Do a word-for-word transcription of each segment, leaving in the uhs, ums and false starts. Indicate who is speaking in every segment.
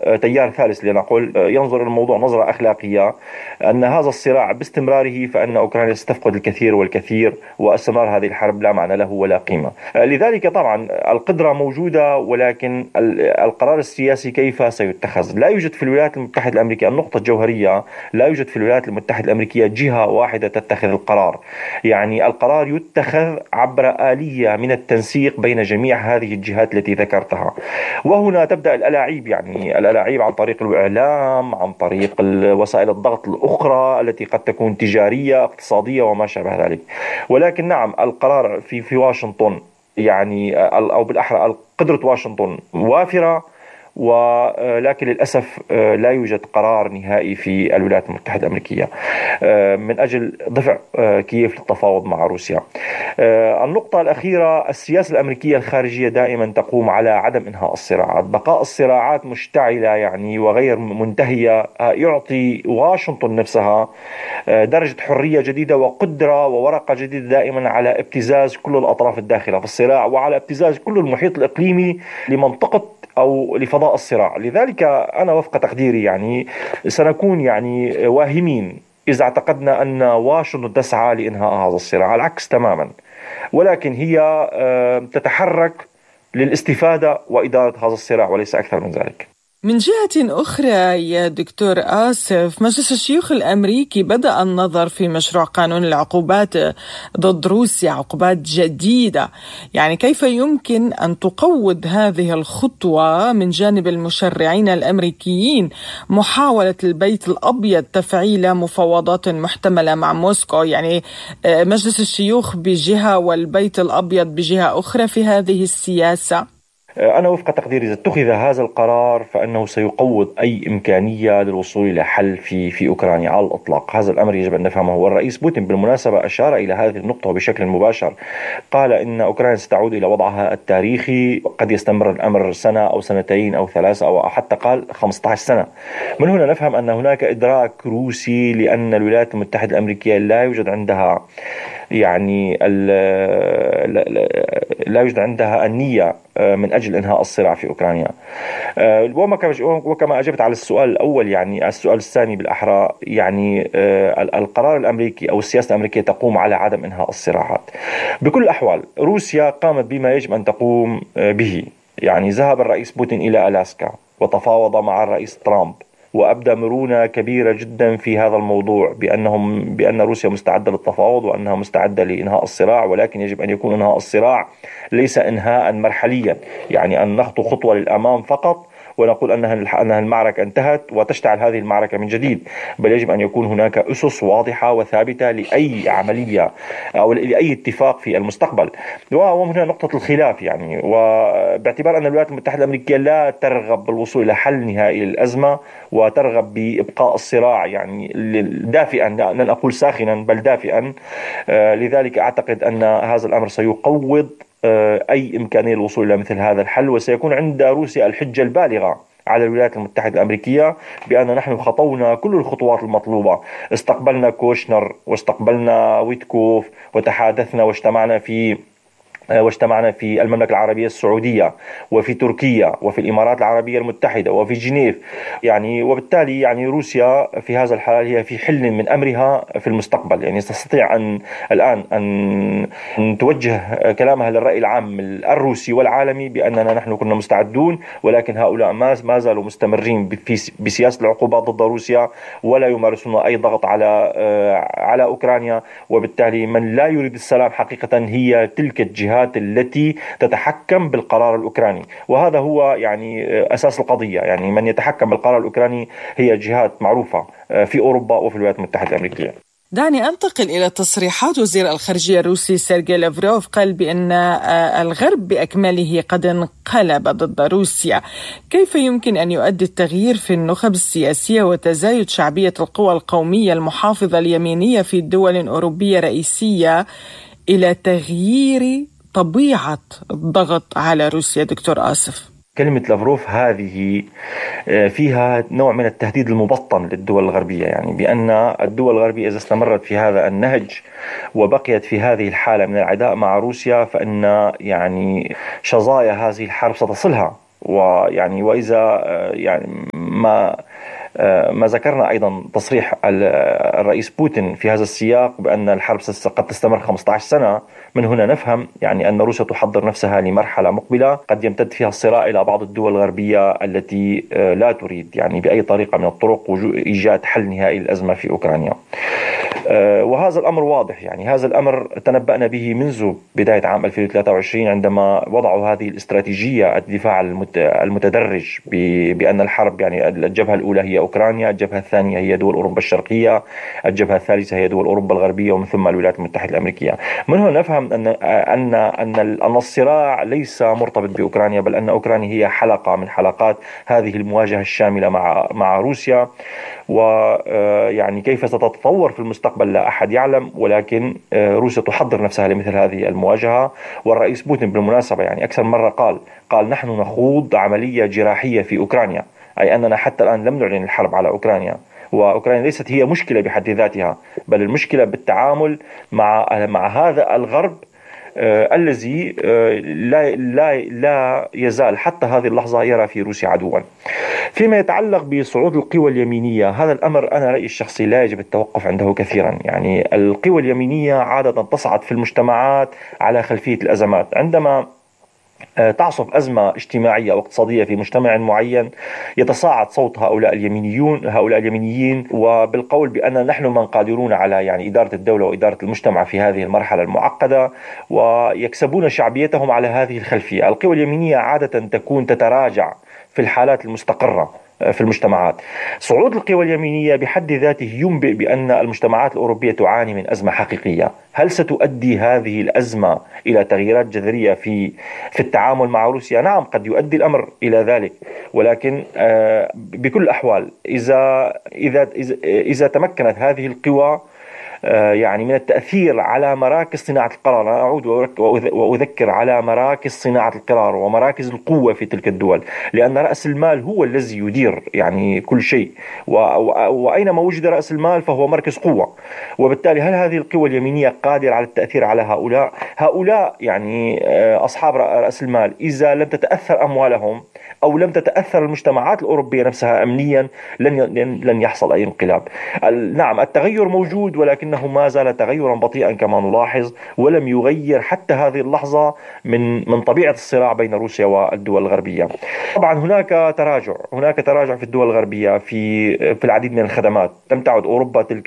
Speaker 1: تيار ثالث لنقول ينظر إلى الموضوع نظرة أخلاقية، أن هذا الصراع باستمراره فإن أوكرانيا ستفقد الكثير والكثير، واستمرار هذه الحرب لا معنى له ولا قيمة. لذلك طبعا القدرة موجودة، ولكن القرار السياسي كيف سيتخذ. لا يوجد في الولايات المتحدة الأمريكية، النقطة الجوهرية، لا يوجد في الولايات المتحدة الأمريكية جهة واحدة تتخذ القرار. يعني القرار يتخذ عبر آلية من التنسيق بين جميع هذه الجهات التي ذكرتها، وهنا تبدأ الألاعيب، يعني الألاعيب عن طريق الإعلام، عن طريق وسائل الضغط الأخرى التي قد تكون تجارية اقتصادية وما شابه ذلك. ولكن نعم، القرار في في واشنطن، يعني أو بالأحرى قدرة واشنطن وافرة، ولكن للأسف لا يوجد قرار نهائي في الولايات المتحدة الأمريكية من أجل دفع كييف للتفاوض مع روسيا. النقطة الأخيرة، السياسة الأمريكية الخارجية دائما تقوم على عدم إنهاء الصراعات. بقاء الصراعات مشتعلة يعني وغير منتهية يعطي واشنطن نفسها درجة حرية جديدة وقدرة وورقة جديدة دائما على ابتزاز كل الأطراف الداخلة في الصراع، وعلى ابتزاز كل المحيط الإقليمي لمنطقة أو لفضاء الصراع. لذلك أنا وفق تقديري يعني سنكون يعني واهمين إذا اعتقدنا أن واشنطن تسعى لإنهاء هذا الصراع، العكس تماما، ولكن هي تتحرك للاستفادة وإدارة هذا الصراع وليس أكثر من ذلك.
Speaker 2: من جهة أخرى يا دكتور آسف، مجلس الشيوخ الأمريكي بدأ النظر في مشروع قانون العقوبات ضد روسيا، عقوبات جديدة. يعني كيف يمكن أن تقوض هذه الخطوة من جانب المشرعين الأمريكيين محاولة البيت الأبيض تفعيل مفاوضات محتملة مع موسكو؟ يعني مجلس الشيوخ بجهة والبيت الأبيض بجهة أخرى في هذه السياسة.
Speaker 1: أنا وفق تقديري إذا اتخذ هذا القرار فإنه سيقوض أي إمكانية للوصول إلى حل في في أوكرانيا على الإطلاق. هذا الأمر يجب أن نفهمه. والرئيس بوتين بالمناسبة أشار إلى هذه النقطة بشكل مباشر، قال إن أوكرانيا ستعود إلى وضعها التاريخي، قد يستمر الأمر سنة أو سنتين أو ثلاثة أو حتى قال خمسة عشر سنة. من هنا نفهم أن هناك إدراك روسي لأن الولايات المتحدة الأمريكية لا يوجد عندها يعني لا يوجد عندها النية من أجل إنهاء الصراع في أوكرانيا. وكما أجبت على السؤال الأول، يعني السؤال الثاني بالأحرى، يعني القرار الأمريكي أو السياسة الأمريكية تقوم على عدم إنهاء الصراعات. بكل الأحوال روسيا قامت بما يجب أن تقوم به. يعني ذهب الرئيس بوتين إلى ألاسكا وتفاوض مع الرئيس ترامب، وأبدى مرونة كبيرة جدا في هذا الموضوع بأنهم بأن روسيا مستعدة للتفاوض وأنها مستعدة لإنهاء الصراع، ولكن يجب أن يكون إنهاء الصراع ليس إنهاء مرحليا، يعني أن نخطو خطوة للأمام فقط ونقول أنها أنها المعركة انتهت وتشتعل هذه المعركة من جديد، بل يجب أن يكون هناك أسس واضحة وثابتة لأي عملية أو لأي اتفاق في المستقبل. ومن هنا نقطة الخلاف، يعني وباعتبار أن الولايات المتحدة الأمريكية لا ترغب بالوصول إلى حل نهائي للأزمة وترغب بإبقاء الصراع يعني دافئا، لن أقول ساخنا بل دافئا، لذلك أعتقد أن هذا الأمر سيقوض أي إمكانية الوصول إلى مثل هذا الحل، وسيكون عند روسيا الحجة البالغة على الولايات المتحدة الأمريكية بأن نحن خطونا كل الخطوات المطلوبة. استقبلنا كوشنر واستقبلنا ويتكوف وتحادثنا واجتمعنا في واجتمعنا في المملكة العربية السعودية وفي تركيا وفي الإمارات العربية المتحدة وفي جنيف، يعني وبالتالي يعني روسيا في هذا الحال هي في حل من أمرها في المستقبل. يعني تستطيع أن الآن أن, أن توجه كلامها للرأي العام الروسي والعالمي بأننا نحن كنا مستعدون، ولكن هؤلاء ما ما زالوا مستمرين بسياسة العقوبات ضد روسيا ولا يمارسون أي ضغط على على أوكرانيا. وبالتالي من لا يريد السلام حقيقة هي تلك الجهات التي تتحكم بالقرار الأوكراني، وهذا هو يعني أساس القضية. يعني من يتحكم بالقرار الأوكراني هي جهات معروفة في أوروبا وفي الولايات المتحدة الأمريكية.
Speaker 2: دعني أنتقل إلى تصريحات وزير الخارجية الروسي سيرجي لافروف، قال بأن الغرب بأكمله قد انقلب ضد روسيا. كيف يمكن أن يؤدي التغيير في النخب السياسية وتزايد شعبية القوى القومية المحافظة اليمينية في دول أوروبية رئيسية إلى تغيير طبيعة الضغط على روسيا دكتور آسف؟
Speaker 1: كلمة لافروف هذه فيها نوع من التهديد المبطن للدول الغربية، يعني بأن الدول الغربية إذا استمرت في هذا النهج وبقيت في هذه الحالة من العداء مع روسيا فإن يعني شظايا هذه الحرب ستصلها. ويعني وإذا يعني ما ما ذكرنا أيضا تصريح الرئيس بوتين في هذا السياق بأن الحرب قد تستمر خمسة عشر سنة. من هنا نفهم يعني أن روسيا تحضر نفسها لمرحلة مقبلة قد يمتد فيها الصراع إلى بعض الدول الغربية التي لا تريد يعني بأي طريقة من الطرق إيجاد حل نهائي للأزمة في أوكرانيا. وهذا الأمر واضح، يعني هذا الأمر تنبأنا به منذ بداية عام ألفين وثلاثة وعشرين عندما وضعوا هذه الاستراتيجية الدفاع المتدرج بأن الحرب يعني الجبهة الأولى هي أوكرانيا، الجبهة الثانية هي دول أوروبا الشرقية، الجبهة الثالثة هي دول أوروبا الغربية ومن ثم الولايات المتحدة الأمريكية. من هنا نفهم أن أن أن أن الصراع ليس مرتبط بأوكرانيا، بل أن أوكرانيا هي حلقة من حلقات هذه المواجهة الشاملة مع مع روسيا. ويعني كيف ستتطور في المستقبل لا أحد يعلم، ولكن روسيا تحضر نفسها لمثل هذه المواجهة. والرئيس بوتين بالمناسبة يعني أكثر مرة قال قال نحن نخوض عملية جراحية في أوكرانيا، أي أننا حتى الآن لم نعلن الحرب على أوكرانيا. وأوكرانيا ليست هي مشكلة بحد ذاتها، بل المشكلة بالتعامل مع مع هذا الغرب آه الذي آه لا لا لا يزال حتى هذه اللحظة يرى في روسيا عدوا. فيما يتعلق بصعود القوى اليمينية، هذا الأمر أنا رأيي الشخصي لا يجب التوقف عنده كثيرا. يعني القوى اليمينية عادة تصعد في المجتمعات على خلفية الأزمات. عندما تعصف أزمة اجتماعية واقتصادية في مجتمع معين يتصاعد صوت هؤلاء اليمينيون هؤلاء اليمينيين وبالقول بأن نحن من قادرون على يعني إدارة الدولة وإدارة المجتمع في هذه المرحلة المعقدة، ويكسبون شعبيتهم على هذه الخلفية. القوى اليمينية عادة تكون تتراجع في الحالات المستقرة في المجتمعات. صعود القوى اليمينية بحد ذاته ينبئ بأن المجتمعات الأوروبية تعاني من أزمة حقيقية. هل ستؤدي هذه الأزمة إلى تغييرات جذرية في في التعامل مع روسيا؟ نعم، قد يؤدي الأمر إلى ذلك، ولكن بكل الأحوال إذا إذا إذا تمكنت هذه القوى يعني من التأثير على مراكز صناعة القرار، أنا أعود وأذكر على مراكز صناعة القرار ومراكز القوة في تلك الدول، لأن رأس المال هو الذي يدير يعني كل شيء، وأينما وجد رأس المال فهو مركز قوة. وبالتالي هل هذه القوى اليمينية قادرة على التأثير على هؤلاء؟ هؤلاء يعني أصحاب رأس المال إذا لم تتأثر أموالهم أو لم تتأثر المجتمعات الأوروبية نفسها أمنيا لن لن يحصل أي انقلاب. نعم، التغير موجود، ولكنه ما زال تغيرا بطيئا كما نلاحظ، ولم يغير حتى هذه اللحظة من من طبيعة الصراع بين روسيا والدول الغربية. طبعا هناك تراجع هناك تراجع في الدول الغربية في في العديد من الخدمات. لم تعد أوروبا تلك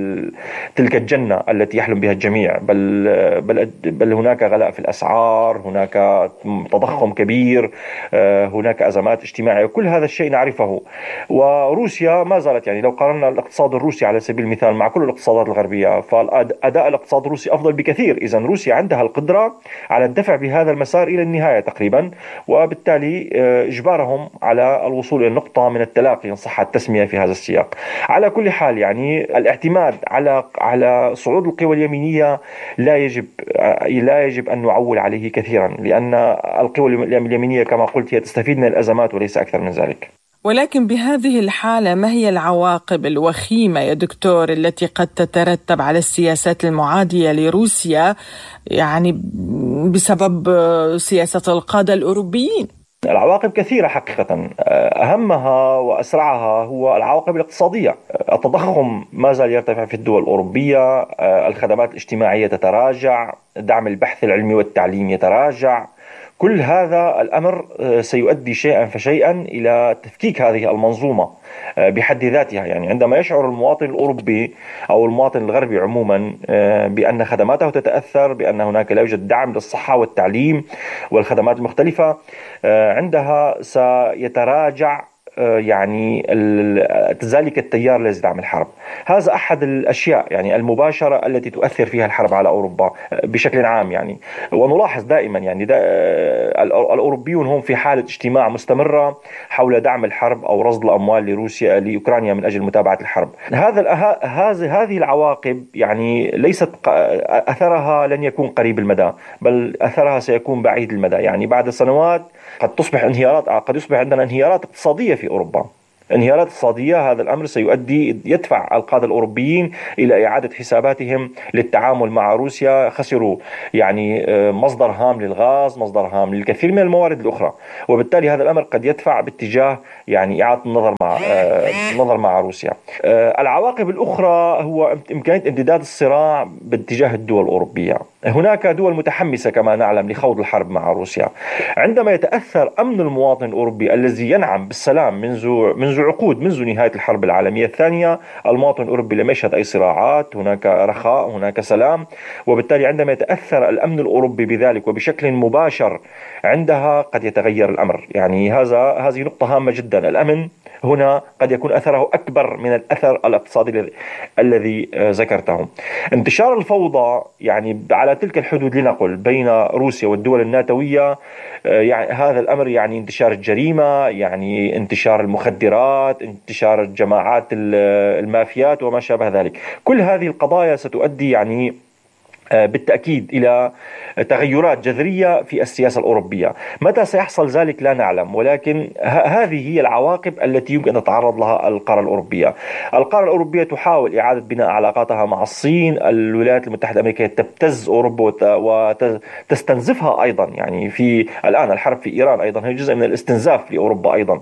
Speaker 1: تلك الجنة التي يحلم بها الجميع، بل بل بل هناك غلاء في الأسعار، هناك تضخم كبير، هناك أزمات اجتماعية، وكل هذا الشيء نعرفه. وروسيا ما زالت يعني لو قارنا الاقتصاد الروسي على سبيل المثال مع كل الاقتصادات الغربية، فأداء الاقتصاد الروسي أفضل بكثير. إذن روسيا عندها القدرة على الدفع بهذا المسار إلى النهاية تقريبا، وبالتالي إجبارهم على الوصول إلى نقطة من التلاقي إن صح التسمية في هذا السياق. على كل حال يعني الاعتماد على على صعود القوى اليمينية لا يجب لا يجب أن نعول عليه كثيرا، لأن القوى اليمينية كما قلت هي تستفيد من الأزمات وليس أكثر من ذلك.
Speaker 2: ولكن بهذه الحالة ما هي العواقب الوخيمة يا دكتور التي قد تترتب على السياسات المعادية لروسيا يعني بسبب سياسة القادة الأوروبيين؟
Speaker 1: العواقب كثيرة حقيقة، أهمها وأسرعها هو العواقب الاقتصادية. التضخم ما زال يرتفع في الدول الأوروبية، الخدمات الاجتماعية تتراجع، دعم البحث العلمي والتعليم يتراجع. كل هذا الأمر سيؤدي شيئا فشيئا إلى تفكيك هذه المنظومة بحد ذاتها. يعني عندما يشعر المواطن الأوروبي أو المواطن الغربي عموما بأن خدماته تتأثر، بأن هناك لا يوجد دعم للصحة والتعليم والخدمات المختلفة، عندها سيتراجع يعني ذلك التيار الذي يدعم الحرب. هذا أحد الأشياء يعني المباشرة التي تؤثر فيها الحرب على أوروبا بشكل عام. يعني ونلاحظ دائما يعني دا الأوروبيون هم في حالة اجتماع مستمرة حول دعم الحرب أو رصد الأموال لروسيا لأوكرانيا من أجل متابعة الحرب. هذا هذه هذه العواقب يعني ليست أثرها لن يكون قريب المدى، بل أثرها سيكون بعيد المدى. يعني بعد سنوات قد تصبح انهيارات قد يصبح عندنا انهيارات اقتصادية في أوروبا انهيارات اقتصادية، هذا الأمر سيؤدي يدفع القادة الأوروبيين إلى إعادة حساباتهم للتعامل مع روسيا. خسروا يعني مصدر هام للغاز، مصدر هام للكثير من الموارد الأخرى، وبالتالي هذا الأمر قد يدفع باتجاه يعني إعادة النظر مع النظر مع روسيا. العواقب الأخرى هو إمكانية امتداد الصراع باتجاه الدول الأوروبية. هناك دول متحمسة كما نعلم لخوض الحرب مع روسيا. عندما يتأثر أمن المواطن الأوروبي الذي ينعم بالسلام منذ منذ عقود، منذ نهاية الحرب العالمية الثانية، المواطن الأوروبي لم يشهد أي صراعات، هناك رخاء، هناك سلام، وبالتالي عندما يتأثر الأمن الأوروبي بذلك وبشكل مباشر عندها قد يتغير الأمر. يعني هذا هذه نقطة هامة جدا. الأمن هنا قد يكون أثره أكبر من الأثر الاقتصادي الذي ذكرته. انتشار الفوضى يعني على تلك الحدود لنقل بين روسيا والدول الناتوية، يعني هذا الأمر يعني انتشار الجريمة، يعني انتشار المخدرات، انتشار الجماعات المافيات وما شابه ذلك. كل هذه القضايا ستؤدي يعني بالتأكيد إلى تغيرات جذرية في السياسة الأوروبية. متى سيحصل ذلك لا نعلم، ولكن هذه هي العواقب التي يمكن أن تتعرض لها القارة الأوروبية. القارة الأوروبية تحاول إعادة بناء علاقاتها مع الصين. الولايات المتحدة الأمريكية تبتز أوروبا وتستنزفها أيضا. يعني في الآن الحرب في إيران أيضا هي جزء من الاستنزاف لأوروبا أيضا.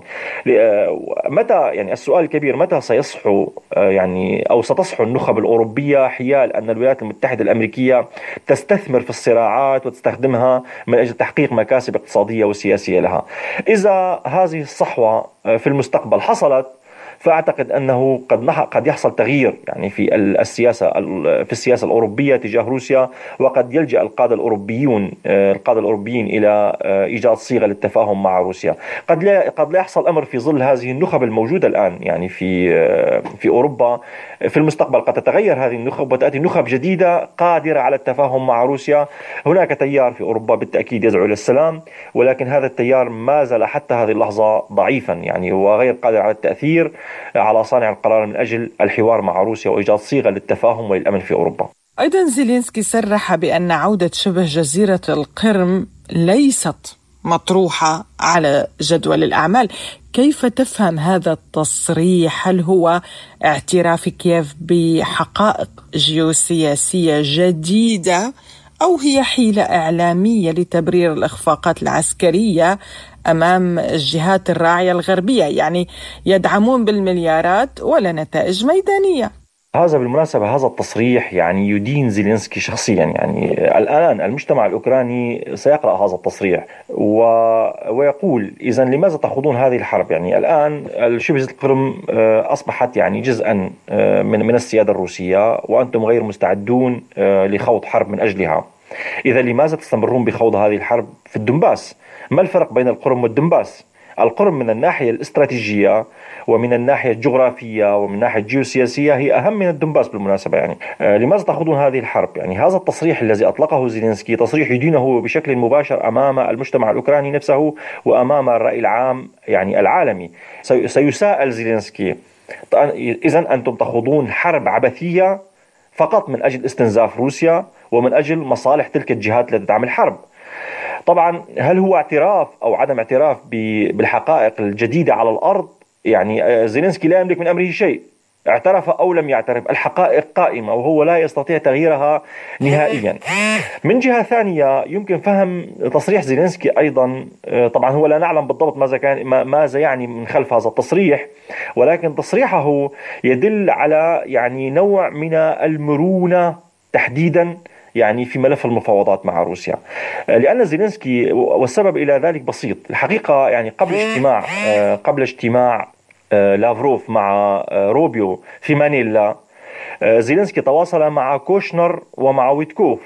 Speaker 1: متى يعني السؤال الكبير، متى سيصحو يعني أو ستصحو النخب الأوروبية حيال أن الولايات المتحدة الأمريكية تستثمر في الصراعات وتستخدمها من أجل تحقيق مكاسب اقتصادية وسياسية لها؟ إذا هذه الصحوة في المستقبل حصلت، فأعتقد أنه قد قد يحصل تغيير يعني في السياسة في السياسة الأوروبية تجاه روسيا، وقد يلجأ القادة الأوروبيون القادة الأوروبيين إلى إيجاد صيغة للتفاهم مع روسيا. قد لا قد لا يحصل أمر في ظل هذه النخب الموجودة الآن يعني في في أوروبا. في المستقبل قد تتغير هذه النخب وتأتي نخب جديدة قادرة على التفاهم مع روسيا. هناك تيار في أوروبا بالتأكيد يدعو إلى السلام، ولكن هذا التيار ما زال حتى هذه اللحظة ضعيفا يعني وغير قادر على التأثير على صانع القرار من أجل الحوار مع روسيا وإيجاد صيغة للتفاهم والأمن في أوروبا.
Speaker 2: أيضا زيلينسكي صرح بأن عودة شبه جزيرة القرم ليست مطروحة على جدول الأعمال. كيف تفهم هذا التصريح؟ هل هو اعتراف كييف بحقائق جيوسياسية جديدة، أو هي حيلة إعلامية لتبرير الإخفاقات العسكرية أمام الجهات الراعية الغربية؟ يعني يدعمون بالمليارات ولا نتائج ميدانية.
Speaker 1: هذا بالمناسبة هذا التصريح يعني يدين زيلينسكي شخصيا. يعني الآن المجتمع الأوكراني سيقرأ هذا التصريح و... ويقول إذا لماذا تخوضون هذه الحرب؟ يعني الآن شبه جزيرة القرم أصبحت يعني جزءا من من السيادة الروسية، وأنتم غير مستعدون لخوض حرب من أجلها. إذا لماذا تستمرون بخوض هذه الحرب في الدنباس؟ ما الفرق بين القرم والدنباس؟ القرم من الناحية الاستراتيجية ومن الناحية الجغرافية ومن الناحية الجيوسياسية هي أهم من الدنباس بالمناسبة. يعني آه لماذا تخوضون هذه الحرب؟ يعني هذا التصريح الذي أطلقه زيلينسكي تصريح يدينه بشكل مباشر أمام المجتمع الأوكراني نفسه وأمام الرأي العام يعني العالمي. سيساءل زيلينسكي إذن أنتم تخوضون حرب عبثية فقط من أجل استنزاف روسيا ومن أجل مصالح تلك الجهات التي تدعم الحرب. طبعا هل هو اعتراف أو عدم اعتراف بالحقائق الجديدة على الأرض؟ يعني زيلينسكي لا يملك من أمره شيء، اعترف أو لم يعترف الحقائق قائمة وهو لا يستطيع تغييرها نهائيا. من جهة ثانية يمكن فهم تصريح زيلينسكي أيضا. طبعا هو لا نعلم بالضبط ماذا كان ماذا يعني من خلف هذا التصريح، ولكن تصريحه يدل على يعني نوع من المرونة تحديدا يعني في ملف المفاوضات مع روسيا. لأن زيلينسكي والسبب إلى ذلك بسيط الحقيقة. يعني قبل اجتماع قبل اجتماع لافروف مع روبيو في مانيلا، زيلينسكي تواصل مع كوشنر ومع ويتكوف،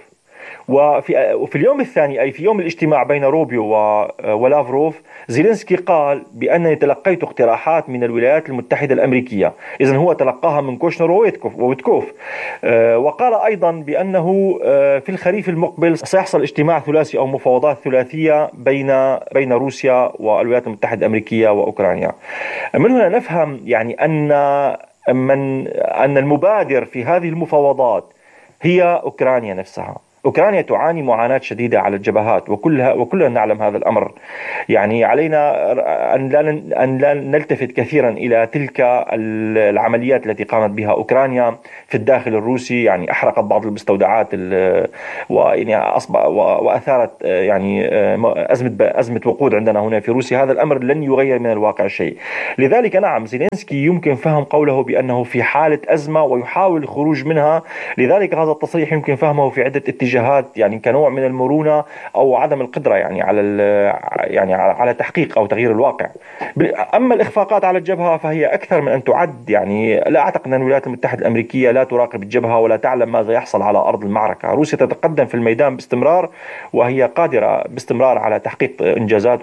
Speaker 1: وفي وفي اليوم الثاني أي في يوم الاجتماع بين روبيو ولافروف زيلينسكي قال بأنني تلقيت اقتراحات من الولايات المتحدة الأمريكية. إذن هو تلقاها من كوشنر وويتكوف. وقال أيضا بأنه في الخريف المقبل سيحصل اجتماع ثلاثي أو مفاوضات ثلاثية بين بين روسيا والولايات المتحدة الأمريكية وأوكرانيا. من هنا نفهم يعني أن من أن المبادر في هذه المفاوضات هي أوكرانيا نفسها. أوكرانيا تعاني معاناة شديدة على الجبهات، وكلها وكلنا نعلم هذا الأمر. يعني علينا أن لا أن لا نلتفت كثيرا إلى تلك العمليات التي قامت بها أوكرانيا في الداخل الروسي. يعني أحرقت بعض المستودعات ويعني أصبح وأثارت يعني أزمة أزمة وقود عندنا هنا في روسيا. هذا الأمر لن يغير من الواقع شيء. لذلك نعم، زيلينسكي يمكن فهم قوله بأنه في حالة أزمة ويحاول الخروج منها. لذلك هذا التصريح يمكن فهمه في عدة اتجاهات، يعني كنوع من المرونة أو عدم القدرة يعني على يعني على تحقيق أو تغيير الواقع. أما الإخفاقات على الجبهة فهي أكثر من أن تعد. يعني لا أعتقد أن الولايات المتحدة الأمريكية لا تراقب الجبهة ولا تعلم ماذا يحصل على أرض المعركة. روسيا تتقدم في الميدان باستمرار، وهي قادرة باستمرار على تحقيق إنجازات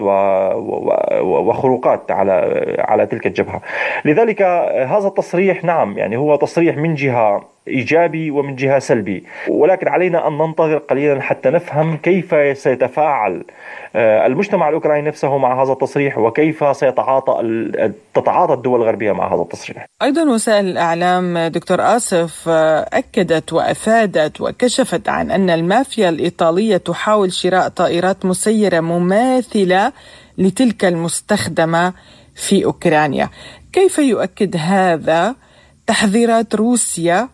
Speaker 1: وخروقات على على تلك الجبهة. لذلك هذا التصريح نعم يعني هو تصريح من جهة إيجابي ومن جهة سلبي، ولكن علينا أن ننتظر قليلا حتى نفهم كيف سيتفاعل المجتمع الأوكراني نفسه مع هذا التصريح، وكيف سيتعاطى تتعاطى الدول الغربية مع هذا التصريح.
Speaker 2: أيضا وسائل الإعلام دكتور آسف أكدت وأفادت وكشفت عن أن المافيا الإيطالية تحاول شراء طائرات مسيرة مماثلة لتلك المستخدمة في أوكرانيا. كيف يؤكد هذا تحذيرات روسيا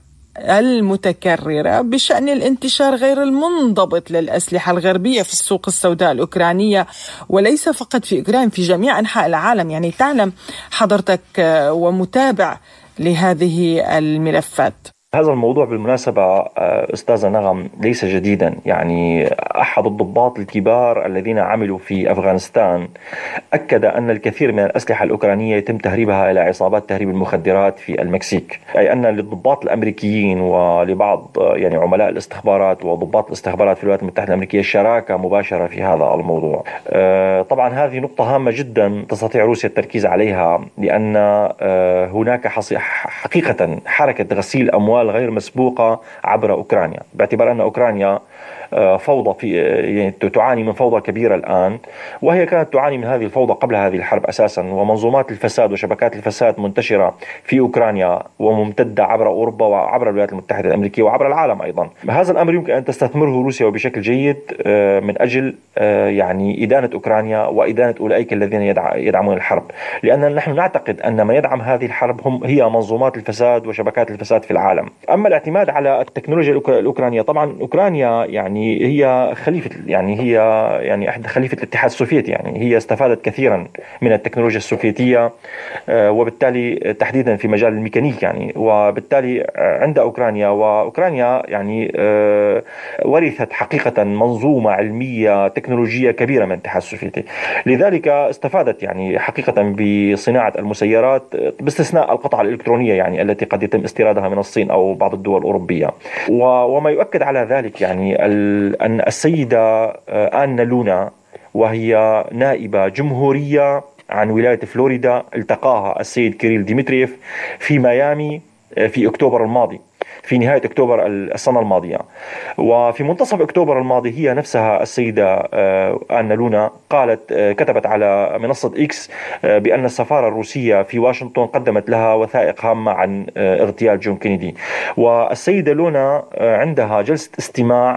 Speaker 2: المتكررة بشأن الانتشار غير المنضبط للأسلحة الغربية في السوق السوداء الأوكرانية، وليس فقط في أوكرانيا، في جميع أنحاء العالم؟ يعني تعلم حضرتك ومتابع لهذه الملفات.
Speaker 1: هذا الموضوع بالمناسبة أستاذة نغم ليس جديدا. يعني أحد الضباط الكبار الذين عملوا في أفغانستان أكد أن الكثير من الأسلحة الأوكرانية يتم تهريبها إلى عصابات تهريب المخدرات في المكسيك. أي أن للضباط الأمريكيين ولبعض يعني عملاء الاستخبارات وضباط الاستخبارات في الولايات المتحدة الأمريكية شراكة مباشرة في هذا الموضوع. طبعا هذه نقطة هامة جدا تستطيع روسيا التركيز عليها، لأن هناك حقيقة حركة غسيل أموال غير مسبوقة عبر أوكرانيا، باعتبار أن أوكرانيا فوضى في يعني تعاني من فوضى كبيرة الآن، وهي كانت تعاني من هذه الفوضى قبل هذه الحرب أساسا. ومنظومات الفساد وشبكات الفساد منتشرة في أوكرانيا وممتدة عبر أوروبا وعبر الولايات المتحدة الأمريكية وعبر العالم أيضا. هذا الأمر يمكن أن تستثمره روسيا وبشكل جيد من أجل يعني إدانة أوكرانيا وإدانة أولئك الذين يدعمون الحرب، لأن نحن نعتقد أن من يدعم هذه الحرب هم هي منظومات الفساد وشبكات الفساد في العالم. أما الاعتماد على التكنولوجيا الأوكرانية، طبعا أوكرانيا يعني هي خليفة يعني هي يعني أحد خليفة الاتحاد السوفيتي، يعني هي استفادت كثيرا من التكنولوجيا السوفيتية، وبالتالي تحديدا في مجال الميكانيك يعني. وبالتالي عند أوكرانيا وأوكرانيا يعني ورثت حقيقة منظومة علمية تكنولوجية كبيرة من الاتحاد السوفيتي. لذلك استفادت يعني حقيقة بصناعة المسيرات باستثناء القطع الإلكترونية يعني التي قد يتم استيرادها من الصين أو بعض الدول الأوروبية. وما يؤكد على ذلك يعني أن السيدة آنا لونا، وهي نائبة جمهورية عن ولاية فلوريدا، التقاها السيد كيريل ديمتريف في ميامي في أكتوبر الماضي، في نهاية أكتوبر السنة الماضية. وفي منتصف أكتوبر الماضي هي نفسها السيدة آنا لونا قالت كتبت على منصة إكس بأن السفارة الروسية في واشنطن قدمت لها وثائق هامة عن اغتيال جون كينيدي. والسيدة لونا عندها جلسة استماع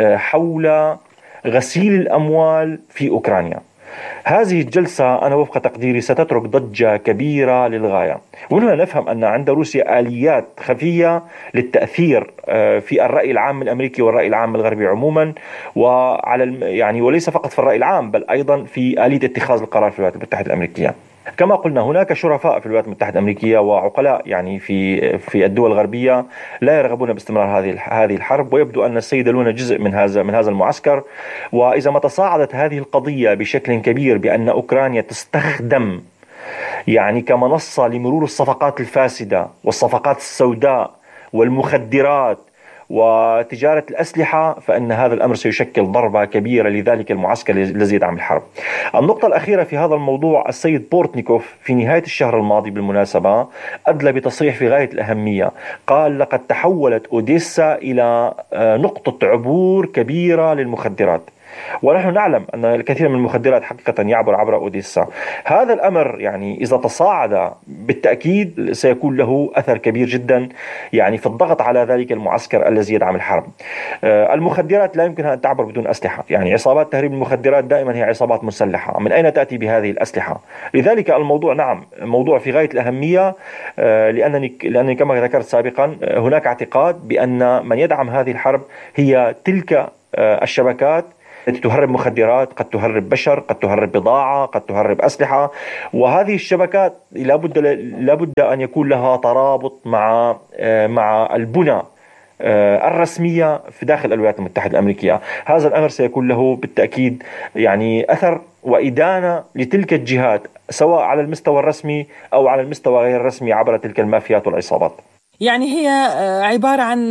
Speaker 1: حول غسيل الأموال في أوكرانيا. هذه الجلسة أنا وفق تقديري ستترك ضجة كبيرة للغاية. وهنا نفهم أن عند روسيا آليات خفية للتأثير في الرأي العام الأمريكي والرأي العام الغربي عموما، وعلى يعني وليس فقط في الرأي العام بل أيضا في آلية اتخاذ القرار في الولايات المتحدة الأمريكية. كما قلنا هناك شرفاء في الولايات المتحدة الأمريكية وعقلاء يعني في في الدول الغربية لا يرغبون باستمرار هذه هذه الحرب، ويبدو أن السيدة لونا جزء من هذا من هذا المعسكر. وإذا ما تصاعدت هذه القضية بشكل كبير بأن أوكرانيا تستخدم يعني كمنصة لمرور الصفقات الفاسدة والصفقات السوداء والمخدرات وتجارة الأسلحة، فإن هذا الأمر سيشكل ضربة كبيرة لذلك المعسكر الذي يدعم الحرب. النقطة الأخيرة في هذا الموضوع، السيد بورتنيكوف في نهاية الشهر الماضي بالمناسبة أدلى بتصريح في غاية الأهمية، قال لقد تحولت أوديسا إلى نقطة عبور كبيرة للمخدرات. ونحن نعلم أن الكثير من المخدرات حقيقة يعبر عبر أوديسا. هذا الأمر يعني إذا تصاعد بالتأكيد سيكون له أثر كبير جدا يعني في الضغط على ذلك المعسكر الذي يدعم الحرب. المخدرات لا يمكنها أن تعبر بدون أسلحة، يعني عصابات تهريب المخدرات دائما هي عصابات مسلحة. من أين تأتي بهذه الأسلحة؟ لذلك الموضوع نعم موضوع في غاية الأهمية، لأنني لأنني كما ذكرت سابقا هناك اعتقاد بأن من يدعم هذه الحرب هي تلك الشبكات التي تهرب مخدرات، قد تهرب بشر، قد تهرب بضاعة، قد تهرب أسلحة. وهذه الشبكات لابد لابد أن يكون لها ترابط مع مع البنى الرسمية في داخل الولايات المتحدة الأمريكية. هذا الأمر سيكون له بالتأكيد يعني أثر وإدانة لتلك الجهات سواء على المستوى الرسمي أو على المستوى غير الرسمي عبر تلك المافيات والعصابات.
Speaker 2: يعني هي عبارة عن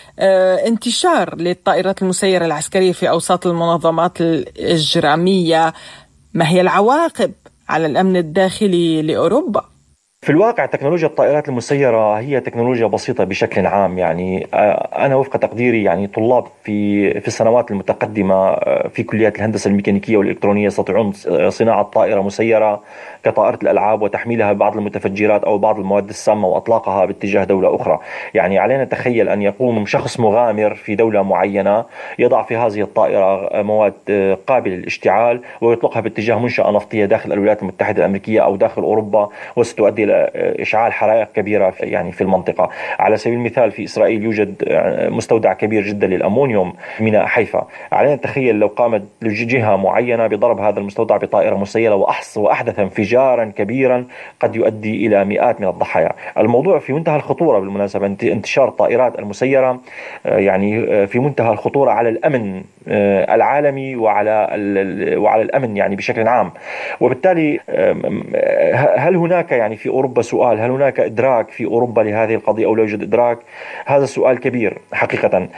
Speaker 2: انتشار للطائرات المسيرة العسكرية في أوساط المنظمات الإجرامية. ما هي العواقب على الأمن الداخلي لأوروبا؟
Speaker 1: في الواقع تكنولوجيا الطائرات المسيرة هي تكنولوجيا بصيطة بشكل عام. يعني أنا وفق تقديري يعني طلاب في في السنوات المتقدمة في كليات الهندسة الميكانيكية والإلكترونية يستطيعون صناعة طائرة مسيرة كطائرة الألعاب وتحميلها بعض المتفجرات أو بعض المواد السامة وإطلاقها باتجاه دولة أخرى. يعني علينا نتخيل أن يقوم شخص مغامر في دولة معينة يضع في هذه الطائرة مواد قابلة للاشتعال ويطلقها باتجاه منشأة نفطية داخل الولايات المتحدة الأمريكية أو داخل أوروبا، وستؤدي إلى إشعال حرائق كبيرة يعني في المنطقة. على سبيل المثال في إسرائيل يوجد مستودع كبير جدا للأمونيوم ميناء حيفا. علينا نتخيل لو قامت جهة معينة بضرب هذا المستودع بطائرة مسيرة وأحدث انفجارا كبيرا قد يؤدي إلى مئات من الضحايا. الموضوع في منتهى الخطورة بالمناسبة، انتشار الطائرات المسيرة يعني في منتهى الخطورة على الأمن العالمي وعلى وعلى الأمن يعني بشكل عام. وبالتالي هل هناك يعني في أوروبا سؤال، هل هناك إدراك في أوروبا لهذه القضية أو لا يوجد إدراك؟ هذا سؤال كبير حقيقة.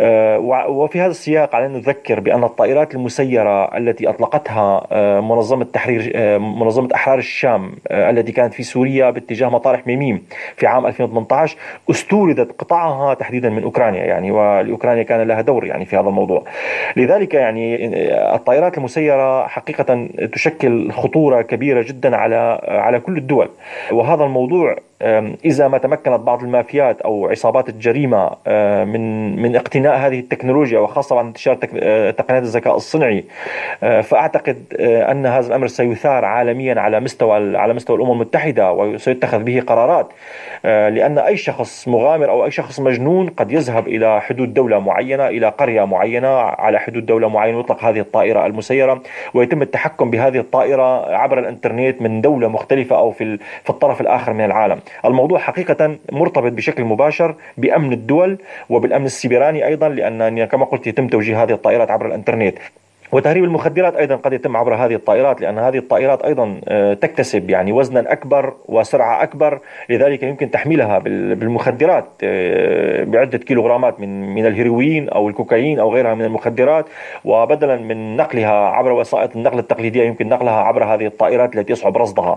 Speaker 1: وفي هذا السياق علينا نذكر بأن الطائرات المسيرة التي أطلقتها منظمة تحرير منظمة أحرار الشام التي كانت في سوريا باتجاه مطار حميميم في عام ألفين وثمانية عشر استوردت قطعها تحديدا من أوكرانيا، يعني والأوكرانيا كان لها دور يعني في هذا الموضوع. لذلك يعني الطائرات المسيرة حقيقة تشكل خطورة كبيرة جدا على على كل الدول. وهذا الموضوع إذا ما تمكنت بعض المافيات أو عصابات الجريمة من من اقتناء هذه التكنولوجيا وخاصة عن انتشار تقنيات الذكاء الصنعي، فأعتقد أن هذا الأمر سيثار عالميا على مستوى على مستوى الأمم المتحدة وسيتخذ به قرارات، لأن أي شخص مغامر أو أي شخص مجنون قد يذهب إلى حدود دولة معينة، إلى قرية معينة على حدود دولة معينة ويطلق هذه الطائرة المسيرة ويتم التحكم بهذه الطائرة عبر الإنترنت من دولة مختلفة أو في في الطرف الآخر من العالم. الموضوع حقيقة مرتبط بشكل مباشر بأمن الدول وبالأمن السيبراني أيضا، لأن كما قلت يتم توجيه هذه الطائرات عبر الإنترنت. وتهريب المخدرات أيضا قد يتم عبر هذه الطائرات، لأن هذه الطائرات أيضا تكتسب يعني وزنا أكبر وسرعة أكبر، لذلك يمكن تحميلها بالمخدرات بعدة كيلوغرامات من من الهيروين أو الكوكايين أو غيرها من المخدرات، وبدلا من نقلها عبر وسائط النقل التقليدية يمكن نقلها عبر هذه الطائرات التي يصعب رصدها.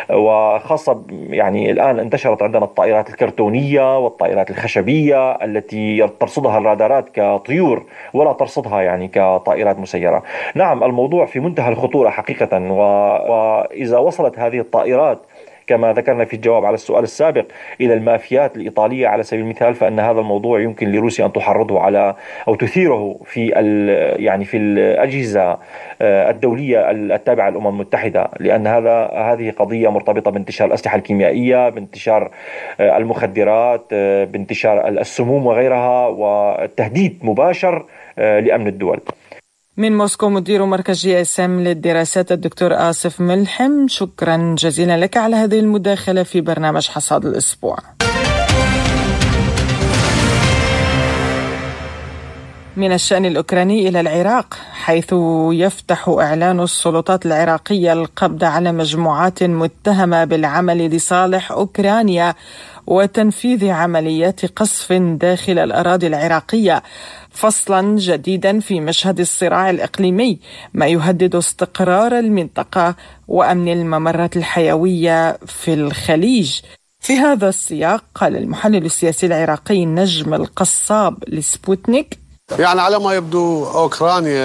Speaker 1: وخاصة يعني الآن انتشرت عندنا الطائرات الكرتونية والطائرات الخشبية التي ترصدها الرادارات كطيور ولا ترصدها يعني كطائرات مسيرة. نعم الموضوع في منتهى الخطورة حقيقة. وإذا وصلت هذه الطائرات كما ذكرنا في الجواب على السؤال السابق إلى المافيات الإيطالية على سبيل المثال، فإن هذا الموضوع يمكن لروسيا أن تحرضه على أو تثيره في يعني في الأجهزة الدولية التابعة للأمم المتحدة، لأن هذا هذه قضية مرتبطة بانتشار الأسلحة الكيميائية، بانتشار المخدرات، بانتشار السموم وغيرها، والتهديد مباشر لأمن الدول.
Speaker 2: من موسكو مدير مركز جي اس ام للدراسات الدكتور آصف ملحم، شكرا جزيلا لك على هذه المداخلة في برنامج حصاد الأسبوع. من الشأن الأوكراني إلى العراق، حيث يفتح إعلان السلطات العراقية القبض على مجموعات متهمة بالعمل لصالح أوكرانيا وتنفيذ عمليات قصف داخل الأراضي العراقية، فصلا جديدا في مشهد الصراع الإقليمي، ما يهدد استقرار المنطقة وأمن الممرات الحيوية في الخليج. في هذا السياق قال المحلل السياسي العراقي نجم القصاب لسبوتنيك:
Speaker 3: يعني على ما يبدو أوكرانيا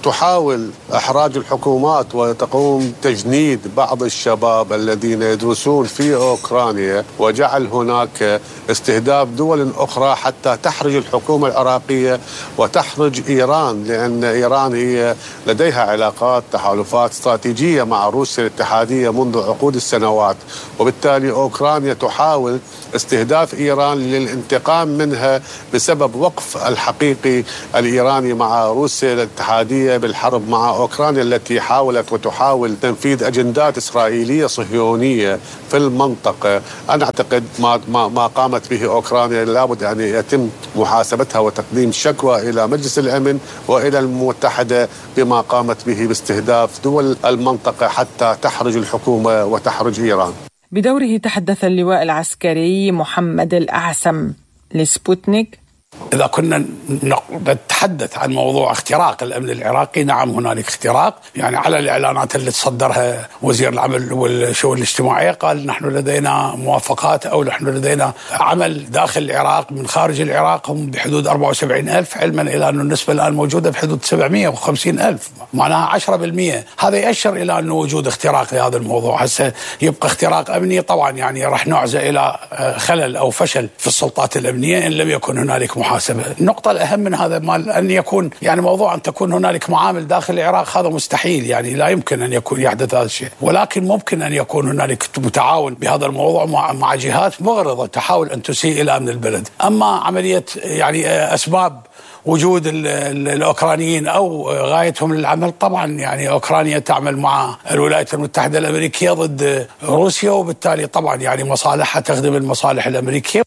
Speaker 3: تحاول إحراج الحكومات وتقوم تجنيد بعض الشباب الذين يدرسون في أوكرانيا، وجعل هناك استهداف دول أخرى حتى تحرج الحكومة العراقية وتحرج إيران، لأن إيران هي لديها علاقات تحالفات استراتيجية مع روسيا الاتحادية منذ عقود السنوات، وبالتالي أوكرانيا تحاول استهداف إيران للانتقام منها بسبب وقف الحقيقي الإيراني مع روسيا الاتحادية بالحرب مع أوكرانيا التي حاولت وتحاول تنفيذ أجندات إسرائيلية صهيونية في المنطقة. أنا أعتقد ما, ما, ما قامت به أوكرانيا لابد أن يتم محاسبتها وتقديم شكوى إلى مجلس الأمن وإلى المتحدة بما قامت به باستهداف دول المنطقة حتى تحرج الحكومة وتحرج إيران.
Speaker 2: بدوره تحدث اللواء العسكري محمد الأعسم لسبوتنيك.
Speaker 4: إذا كنا نتحدث عن موضوع اختراق الأمن العراقي، نعم هنالك اختراق، يعني على الإعلانات اللي تصدرها وزير العمل والشؤون الاجتماعية قال نحن لدينا موافقات أو نحن لدينا عمل داخل العراق من خارج العراق هم بحدود أربعة وسبعين ألف، علما إلى أن النسبة الآن موجودة بحدود سبعمائة وخمسين ألف، معناها عشرة بالمئة. هذا يؤشر إلى أنه وجود اختراق لهذا الموضوع. هسه يبقى اختراق أمني، طبعا يعني راح نعزى إلى خلل أو فشل في السلطات الأمنية إن لم يكن هنالك محاسبة. النقطة الأهم من هذا مال أن يكون يعني موضوع أن تكون هنالك معامل داخل العراق، هذا مستحيل، يعني لا يمكن أن يكون يحدث هذا الشيء، ولكن ممكن أن يكون هنالك متعاون بهذا الموضوع مع, مع جهات مغرضة تحاول أن تسيء إلى أمن البلد. أما عملية يعني أسباب وجود الأوكرانيين أو غايتهم للعمل، طبعا يعني أوكرانيا تعمل مع الولايات المتحدة الأمريكية ضد روسيا، وبالتالي طبعا يعني مصالحها تخدم المصالح الأمريكية.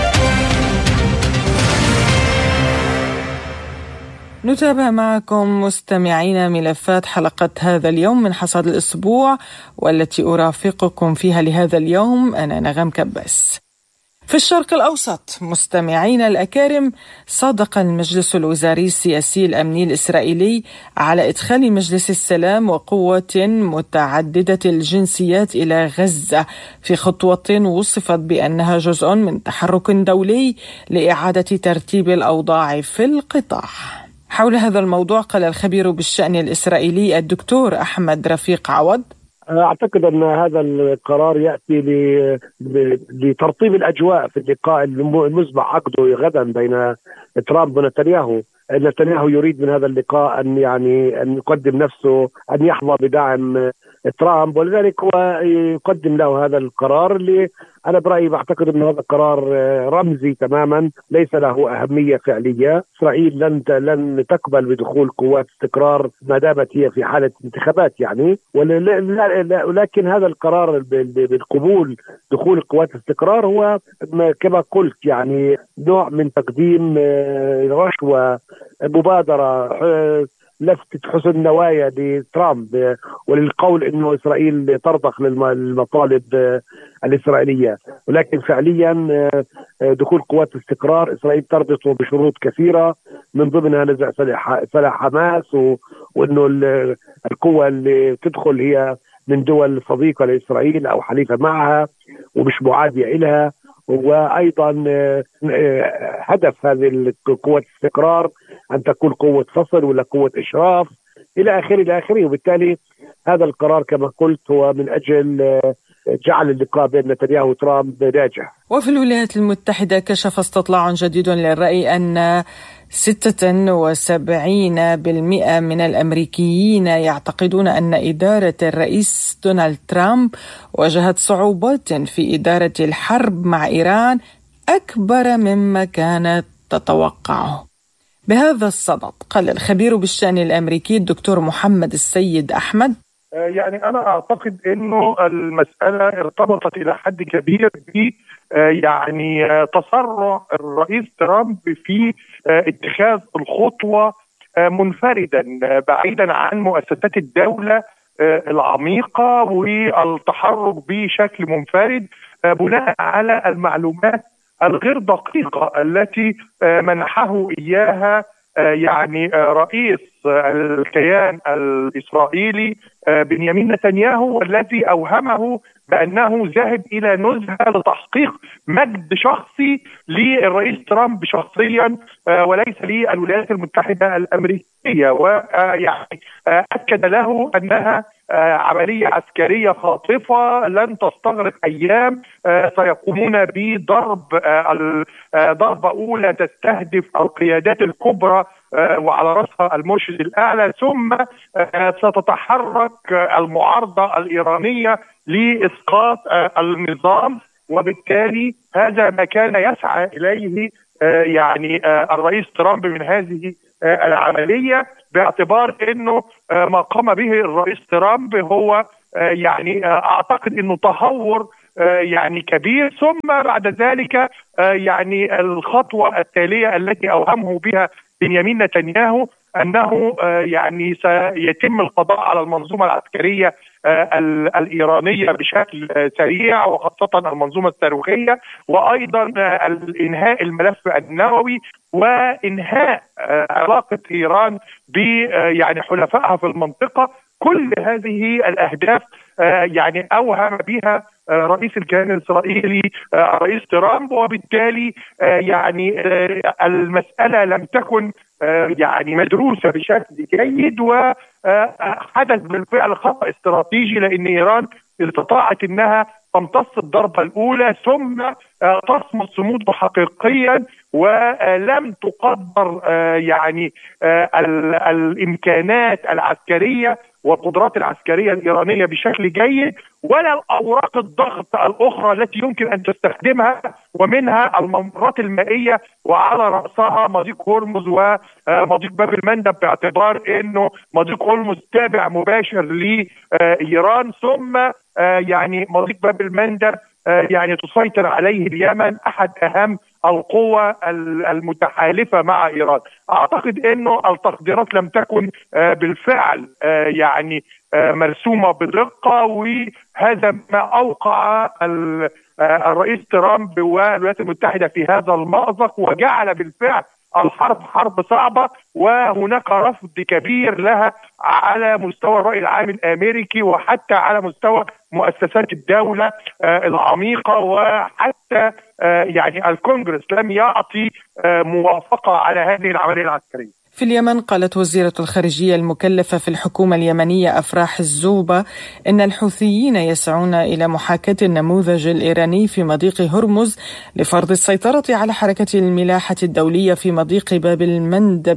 Speaker 2: نتابع معكم مستمعينا ملفات حلقة هذا اليوم من حصاد الأسبوع، والتي أرافقكم فيها لهذا اليوم أنا نغم كباس. في الشرق الأوسط مستمعينا الأكارم، صادق المجلس الوزاري السياسي الأمني الإسرائيلي على إدخال مجلس السلام وقوة متعددة الجنسيات إلى غزة في خطوة وصفت بأنها جزء من تحرك دولي لإعادة ترتيب الأوضاع في القطاع. حول هذا الموضوع قال الخبير بالشأن الإسرائيلي الدكتور أحمد رفيق عوض:
Speaker 5: أعتقد أن هذا القرار يأتي لترطيب الأجواء في اللقاء المسبق عقده غدا بين ترامب ونتنياهو. نتنياهو يريد من هذا اللقاء أن يعني أن يقدم نفسه، أن يحظى بدعم ترامب، ولذلك هو يقدم له هذا القرار اللي أنا برأيي بعتقد أن هذا قرار رمزي تماما، ليس له أهمية فعلية. إسرائيل لن لن تقبل بدخول قوات استقرار ما دامت هي في حالة انتخابات يعني، ولكن هذا القرار بالقبول دخول قوات الاستقرار هو كما قلت يعني نوع من تقديم رشوة، مبادرة، لفتة حسن نوايا لترامب وللقول انه اسرائيل ترضخ للمطالب الاسرائيليه، ولكن فعليا دخول قوات الاستقرار اسرائيل تربط بشروط كثيره، من ضمنها نزع سلاح حماس، وانه القوه اللي تدخل هي من دول صديقه لاسرائيل او حليفه معها ومش معاديه لها، وايضا هدف هذه القوة الاستقرار ان تكون قوة فصل ولا قوة اشراف الى اخره الى اخره. وبالتالي هذا القرار كما قلت هو من اجل جعل اللقاء بين نتنياهو وترامب ناجح.
Speaker 2: وفي الولايات المتحدة كشف استطلاع جديد للرأي أن ستة وسبعين بالمئة من الأمريكيين يعتقدون أن إدارة الرئيس دونالد ترامب واجهت صعوبات في إدارة الحرب مع إيران أكبر مما كانت تتوقعه. بهذا الصدد قال الخبير بالشأن الأمريكي الدكتور محمد السيد أحمد:
Speaker 6: يعني أنا أعتقد أنه المسألة ارتبطت إلى حد كبير ب يعني تسرع الرئيس ترامب في اتخاذ الخطوة منفردا بعيدا عن مؤسسات الدولة العميقة، والتحرك بشكل منفرد بناء على المعلومات الغير دقيقة التي منحه إياها يعني رئيس الكيان الإسرائيلي بنيامين نتنياهو، والذي أوهمه بأنه ذاهب إلى نزهة لتحقيق مجد شخصي للرئيس ترامب شخصيا وليس للولايات المتحدة الأمريكية، ويعني أكد له أنها عملية عسكرية خاطفة لن تستغرق أيام، سيقومون بضرب ضربة أولى تستهدف القيادات الكبرى وعلى رأسها المرشد الأعلى، ثم ستتحرك المعارضة الإيرانية لإسقاط النظام. وبالتالي هذا ما كان يسعى إليه يعني الرئيس ترامب من هذه العملية، باعتبار أنه ما قام به الرئيس ترامب هو يعني أعتقد أنه تهور يعني كبير، ثم بعد ذلك يعني الخطوة التالية التي أوهمه بها بنيامين نتنياهو أنه يعني سيتم القضاء على المنظومة العسكرية الإيرانية بشكل سريع، وخاصة المنظومة الصاروخية، وأيضا إنهاء الملف النووي وإنهاء علاقة إيران ب يعني حلفائها في المنطقة. كل هذه الأهداف يعني أوهم بها رئيس الكيان الإسرائيلي الرئيس ترامب، وبالتالي يعني المسألة لم تكن يعني مدروسة بشكل جيد، وحدث بالفعل خطأ استراتيجي، لأن إيران استطاعت أنها تمتص الضربة الأولى ثم تصمد صمود حقيقيا، ولم تقدر يعني الإمكانات العسكرية والقدرات العسكرية الإيرانية بشكل جيد، ولا الأوراق الضغط الأخرى التي يمكن أن تستخدمها، ومنها الممرات المائية وعلى رأسها مضيق هرمز ومضيق باب المندب، باعتبار أنه مضيق هرمز تابع مباشر لإيران، ثم يعني مضيق باب المندب يعني تسيطر عليه اليمن، أحد أهم القوى المتحالفة مع إيران. أعتقد أنه التقديرات لم تكن بالفعل يعني مرسومة بدقة، وهذا ما أوقع الرئيس ترامب والولايات المتحدة في هذا المأزق، وجعل بالفعل الحرب حرب صعبة، وهناك رفض كبير لها على مستوى الرأي العام الأمريكي، وحتى على مستوى مؤسسات الدولة العميقة، وحتى يعني الكونغرس لم يعطي موافقة على هذه العملية العسكرية.
Speaker 2: في اليمن قالت وزيرة الخارجية المكلفة في الحكومة اليمنية أفراح الزوبة إن الحوثيين يسعون إلى محاكاة النموذج الإيراني في مضيق هرمز لفرض السيطرة على حركة الملاحة الدولية في مضيق باب المندب،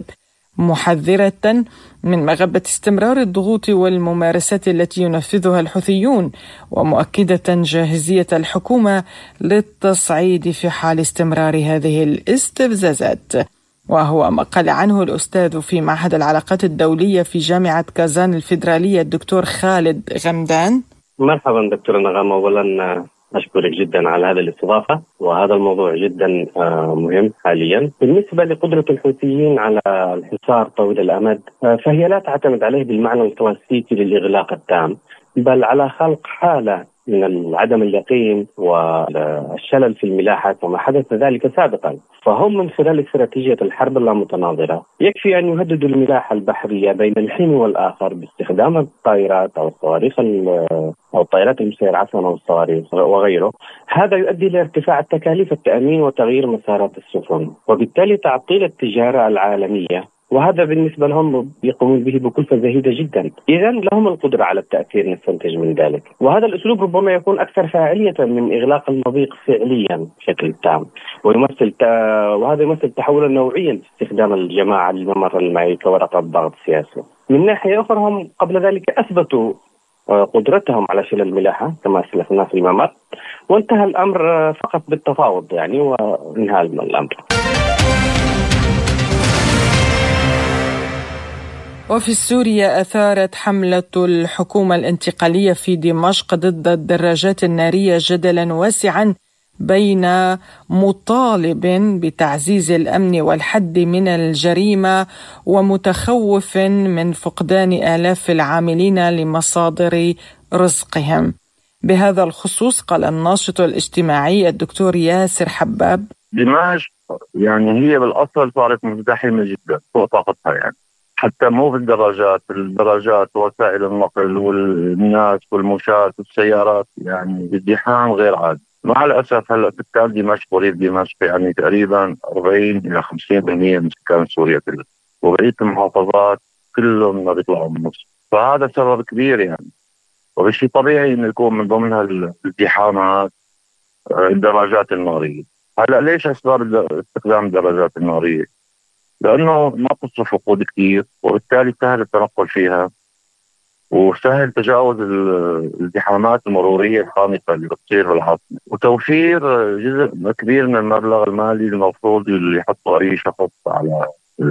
Speaker 2: محذرة من مغبة استمرار الضغوط والممارسات التي ينفذها الحوثيون، ومؤكدة جاهزية الحكومة للتصعيد في حال استمرار هذه الاستفزازات. وهو ما قال عنه الأستاذ في معهد العلاقات الدولية في جامعة كازان الفيدرالية الدكتور خالد غمدان.
Speaker 7: مرحبا دكتور نغم، أولا أشكرك جدا على هذه الاستضافة، وهذا الموضوع جدا مهم حاليا. بالنسبة لقدرة الحوثيين على الحصار طويل الأمد، فهي لا تعتمد عليه بالمعنى الكلاسيكي للإغلاق التام، بل على خلق حالة من عدم اليقين والشلل في الملاحة كما حدث ذلك سابقا. فهم من خلال استراتيجية الحرب اللامتناظرة يكفي أن يهددوا الملاحة البحرية بين الحين والآخر باستخدام الطائرات أو الصواريخ أو الطائرات المسيرة عفوا أو الصواريخ وغيره. هذا يؤدي لارتفاع التكاليف التأمين وتغيير مسارات السفن، وبالتالي تعطيل التجارة العالمية، وهذا بالنسبة لهم يقومون به بكلفة زهيدة جدا. إذا لهم القدرة على التأثير نستنتج من ذلك، وهذا الأسلوب ربما يكون أكثر فاعلية من إغلاق المضيق فعليا بشكل تام، ويمثل ت... وهذا يمثل تحولا نوعيا في استخدام الجماعة للممر المائي كورقة ضغط سياسي. من ناحية أخرى هم قبل ذلك أثبتوا قدرتهم على شلل الملاحة كما أسلفنا في الممر، وانتهى الأمر فقط بالتفاوض يعني وانهاء الأمر.
Speaker 2: وفي سوريا أثارت حملة الحكومة الانتقالية في دمشق ضد الدراجات النارية جدلا واسعا بين مطالب بتعزيز الأمن والحد من الجريمة ومتخوف من فقدان آلاف العاملين لمصادر رزقهم. بهذا الخصوص قال الناشط الاجتماعي الدكتور ياسر حباب:
Speaker 8: دمشق يعني هي بالأصل صارت مزدحمة جدا فوق طاقتها، يعني حتى مو في الدراجات، الدراجات ووسائل النقل والناس والمشاة والسيارات، يعني ازدحام غير عادي. مع الأسف هلا سكان دمشق وريف دمشق يعني تقريبا أربعين إلى خمسين بالمئة من سكان سوريا كلها، وبقية المحافظات كلهم ما بيطلعوا من مصر. فهذا سبب كبير يعني، وبشي طبيعي إنه يكون من ضمنها الازدحامات الدراجات النارية. هلا ليش أسباب استخدام الدراجات النارية؟ لأنه ما بتصرف وقود كثير، وبالتالي سهل التنقل فيها، وسهل تجاوز الازدحامات المرورية الخانقة اللي بتصير بالعاصمة، وتوفير جزء كبير من المبلغ المالي المفروض اللي يحطه أي شخص على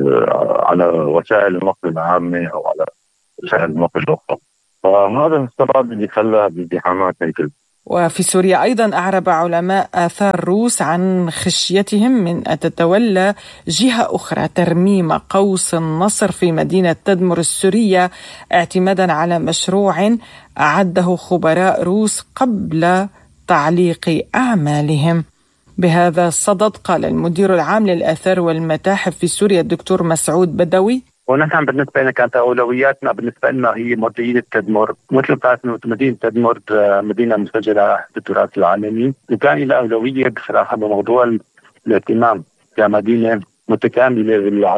Speaker 8: على وسائل النقل العامة أو على وسائل النقل الأخرى. فهذا السبب اللي خلى الازدحامات هيك.
Speaker 2: وفي سوريا أيضا أعرب علماء آثار روس عن خشيتهم من أن تتولى جهة أخرى ترميم قوس النصر في مدينة تدمر السورية، اعتمادا على مشروع أعده خبراء روس قبل تعليق أعمالهم. بهذا الصدد قال المدير العام للآثار والمتاحف في سوريا الدكتور مسعود بدوي:
Speaker 9: ونحن بالنسبة لنا كانت أولوياتنا بالنسبة لنا هي مدينة تدمر. مثل ما مدينة تدمر مدينة مسجلة بالتراث العالمي، وكان لها أولوية بصراحة بموضوع الاهتمام كمدينة متكاملة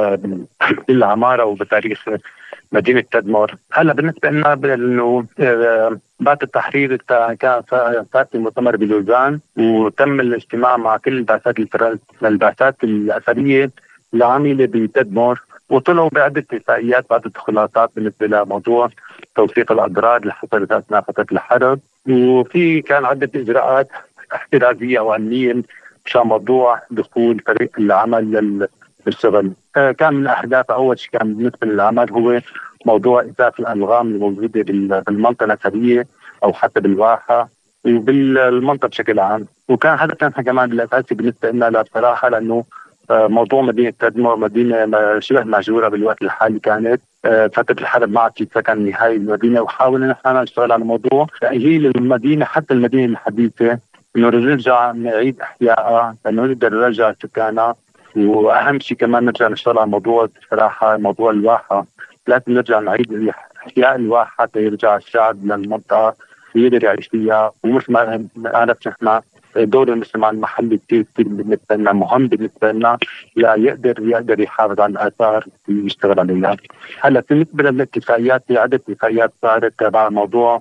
Speaker 9: بالعمارة وبتاريخ مدينة تدمر. هلا بالنسبة لنا بأنه بعد التحرير كان فات المؤتمر بلوزان، وتم الاجتماع مع كل البعثات البعثات الأثرية العاملة بتدمر، وطلعوا بعدة اتفاقيات بعد الخلاصات بالنسبة لموضوع توثيق الأضرار اللي حصلت أثناء فترة الحرب، وفي كان عدة إجراءات احترازية وأمنية مشان موضوع دخول فريق العمل للشغل. كان من الأهداف أول شيء كان بالنسبة للعمل هو موضوع إزالة الألغام الموجودة بالمنطقة الأثرية أو حتى بالواحة وبالمنطقة بشكل عام. وكان هذا كان كمان الأساسي بالنسبة لنا بصراحة، لأنه موضوع مدينة تدمر مدينة شبه مهجورة بالوقت الحالي، كانت فترة الحرب ما عاد في سكن نهائي المدينة، وحاولنا نحن نشتغل على موضوع تأهيل المدينة حتى المدينة الحديثة، إنه نرجع نعيد إحيائها لأنه نقدر نرجع سكانها. وأهم شيء كمان نرجع نشتغل على موضوع صراحة موضوع الواحة، لازم نرجع نعيد إحياء الواحة حتى يرجع الشعب للمنطقة ويقدر يعيش فيها. ومثل ما عرفت نحن دور المجتمع المحلي كثير كثير بالنسبة لنا مهم بالنسبة لنا، لا يقدر يقدر يحافظ على الآثار ويشتغل عليها. هلا بالنسبة للاتفاقيات في عدة اتفاقيات صارت تبع موضوع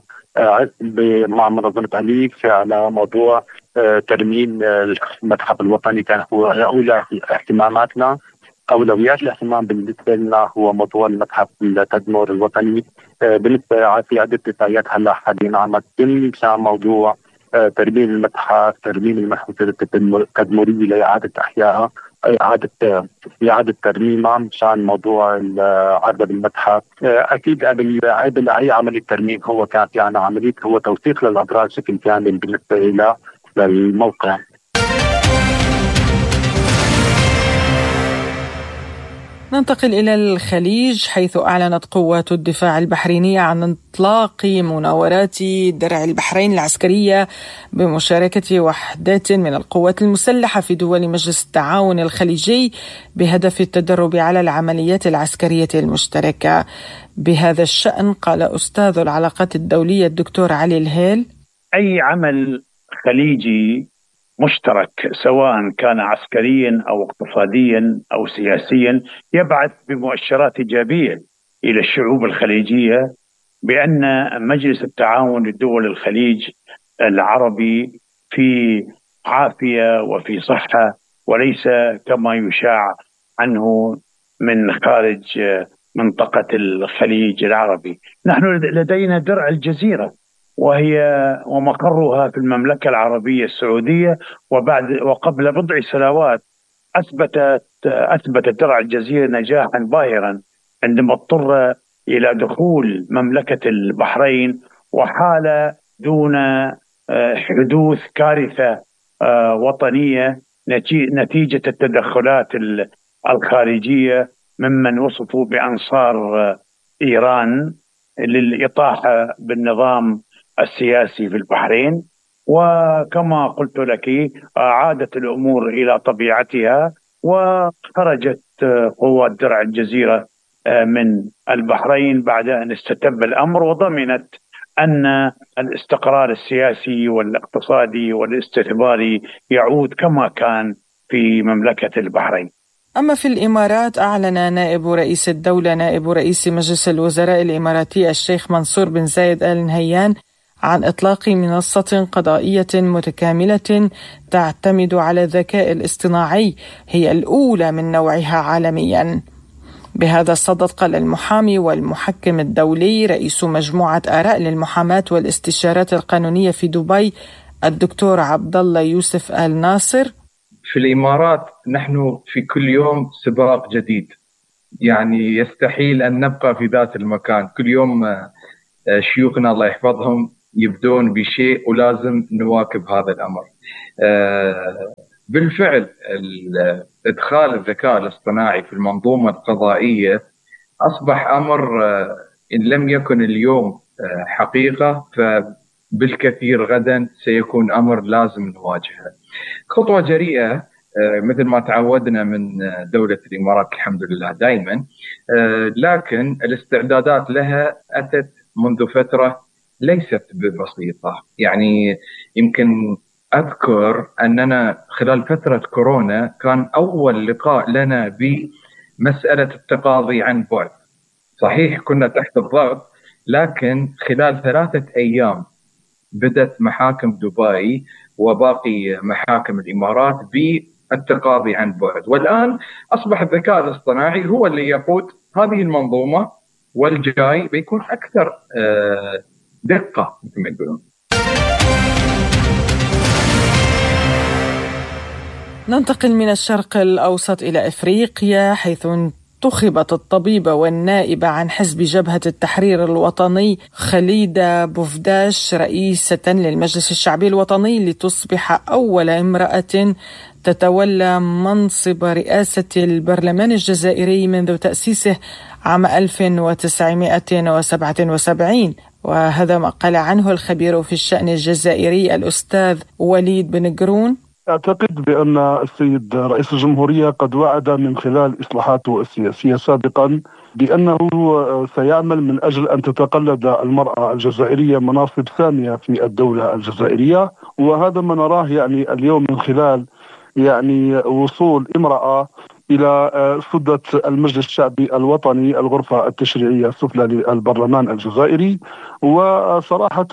Speaker 9: مع منظمة أليكس على موضوع ترميم المتحف الوطني. كان هو أولى اهتماماتنا، أولويات الاهتمام بالنسبة لنا هو موضوع المتحف التدمر الوطني. بالنسبة في عدة اتفاقيات هلا حاليا عم تتم مشان موضوع ترميم المتحف، ترميم المحوطات التدمرية لإعادة إحيائها، إعادة إعادة ترميمها مشان موضوع عرض بالمتحف. أكيد قبل قبل أي عملية ترميم هو كانت يعني عملية هو توثيق للأضرار بشكل كامل بالنسبة إلى للموقع.
Speaker 2: ننتقل إلى الخليج، حيث أعلنت قوات الدفاع البحرينية عن إطلاق مناورات درع البحرين العسكرية بمشاركة وحدات من القوات المسلحة في دول مجلس التعاون الخليجي بهدف التدرب على العمليات العسكرية المشتركة. بهذا الشأن قال أستاذ العلاقات الدولية الدكتور علي الهيل:
Speaker 10: أي عمل خليجي مشترك سواء كان عسكريا أو اقتصاديا أو سياسيا يبعث بمؤشرات إيجابية إلى الشعوب الخليجية بأن مجلس التعاون لدول الخليج العربي في عافية وفي صحة، وليس كما يشاع عنه من خارج منطقة الخليج العربي. نحن لدينا درع الجزيرة وهي ومقرها في المملكة العربية السعودية، وبعد وقبل بضع سنوات أثبتت أثبتت درع الجزيرة نجاحا باهرا عندما اضطر إلى دخول مملكة البحرين وحال دون حدوث كارثة وطنية نتيجة التدخلات الخارجية ممن وصفوا بأنصار إيران للإطاحة بالنظام السياسي في البحرين. وكما قلت لك عادت الأمور إلى طبيعتها، وخرجت قوات درع الجزيرة من البحرين بعد أن استتب الأمر، وضمنت أن الاستقرار السياسي والاقتصادي والاستثماري يعود كما كان في مملكة البحرين.
Speaker 2: أما في الإمارات، أعلن نائب رئيس الدولة نائب رئيس مجلس الوزراء الإماراتي الشيخ منصور بن زايد آل نهيان عن إطلاق منصة قضائية متكاملة تعتمد على الذكاء الاصطناعي، هي الأولى من نوعها عالميا. بهذا الصدد قال المحامي والمحكم الدولي رئيس مجموعة آراء للمحاماة والاستشارات القانونية في دبي الدكتور عبد الله يوسف آل ناصر:
Speaker 11: في الإمارات نحن في كل يوم سباق جديد، يعني يستحيل أن نبقى في ذات المكان. كل يوم شيوخنا الله يحفظهم يبدون بشيء ولازم نواكب هذا الأمر. بالفعل إدخال الذكاء الاصطناعي في المنظومة القضائية أصبح أمر إن لم يكن اليوم حقيقة فبالكثير غدا سيكون أمر لازم نواجهه. خطوة جريئة مثل ما تعودنا من دولة الإمارات الحمد لله دائما، لكن الاستعدادات لها أتت منذ فترة ليست ببسيطة. يعني يمكن أذكر أننا خلال فترة كورونا كان أول لقاء لنا بمسألة التقاضي عن بعد. صحيح كنا تحت الضغط، لكن خلال ثلاثة أيام بدأت محاكم دبي وباقي محاكم الإمارات بالتقاضي عن بعد، والآن أصبح الذكاء الاصطناعي هو اللي يقود هذه المنظومة، والجاي بيكون أكثر دقة مثل ما يقولون.
Speaker 2: ننتقل من الشرق الأوسط إلى إفريقيا، حيث انتخبت الطبيبة والنائبة عن حزب جبهة التحرير الوطني خليدة بوفداش رئيسة للمجلس الشعبي الوطني لتصبح أول امرأة تتولى منصب رئاسة البرلمان الجزائري منذ تأسيسه عام ألف وتسعمائة وسبعة وسبعين. وهذا ما قال عنه الخبير في الشأن الجزائري الأستاذ وليد بن قرون.
Speaker 12: أعتقد بأن السيد رئيس الجمهورية قد وعد من خلال إصلاحاته السياسية سابقا بأنه سيعمل من أجل أن تتقلد المرأة الجزائرية مناصب سامية في الدولة الجزائرية، وهذا ما نراه يعني اليوم من خلال يعني وصول امرأة إلى سدة المجلس الشعبي الوطني الغرفة التشريعية السفلى للبرلمان الجزائري. وصراحة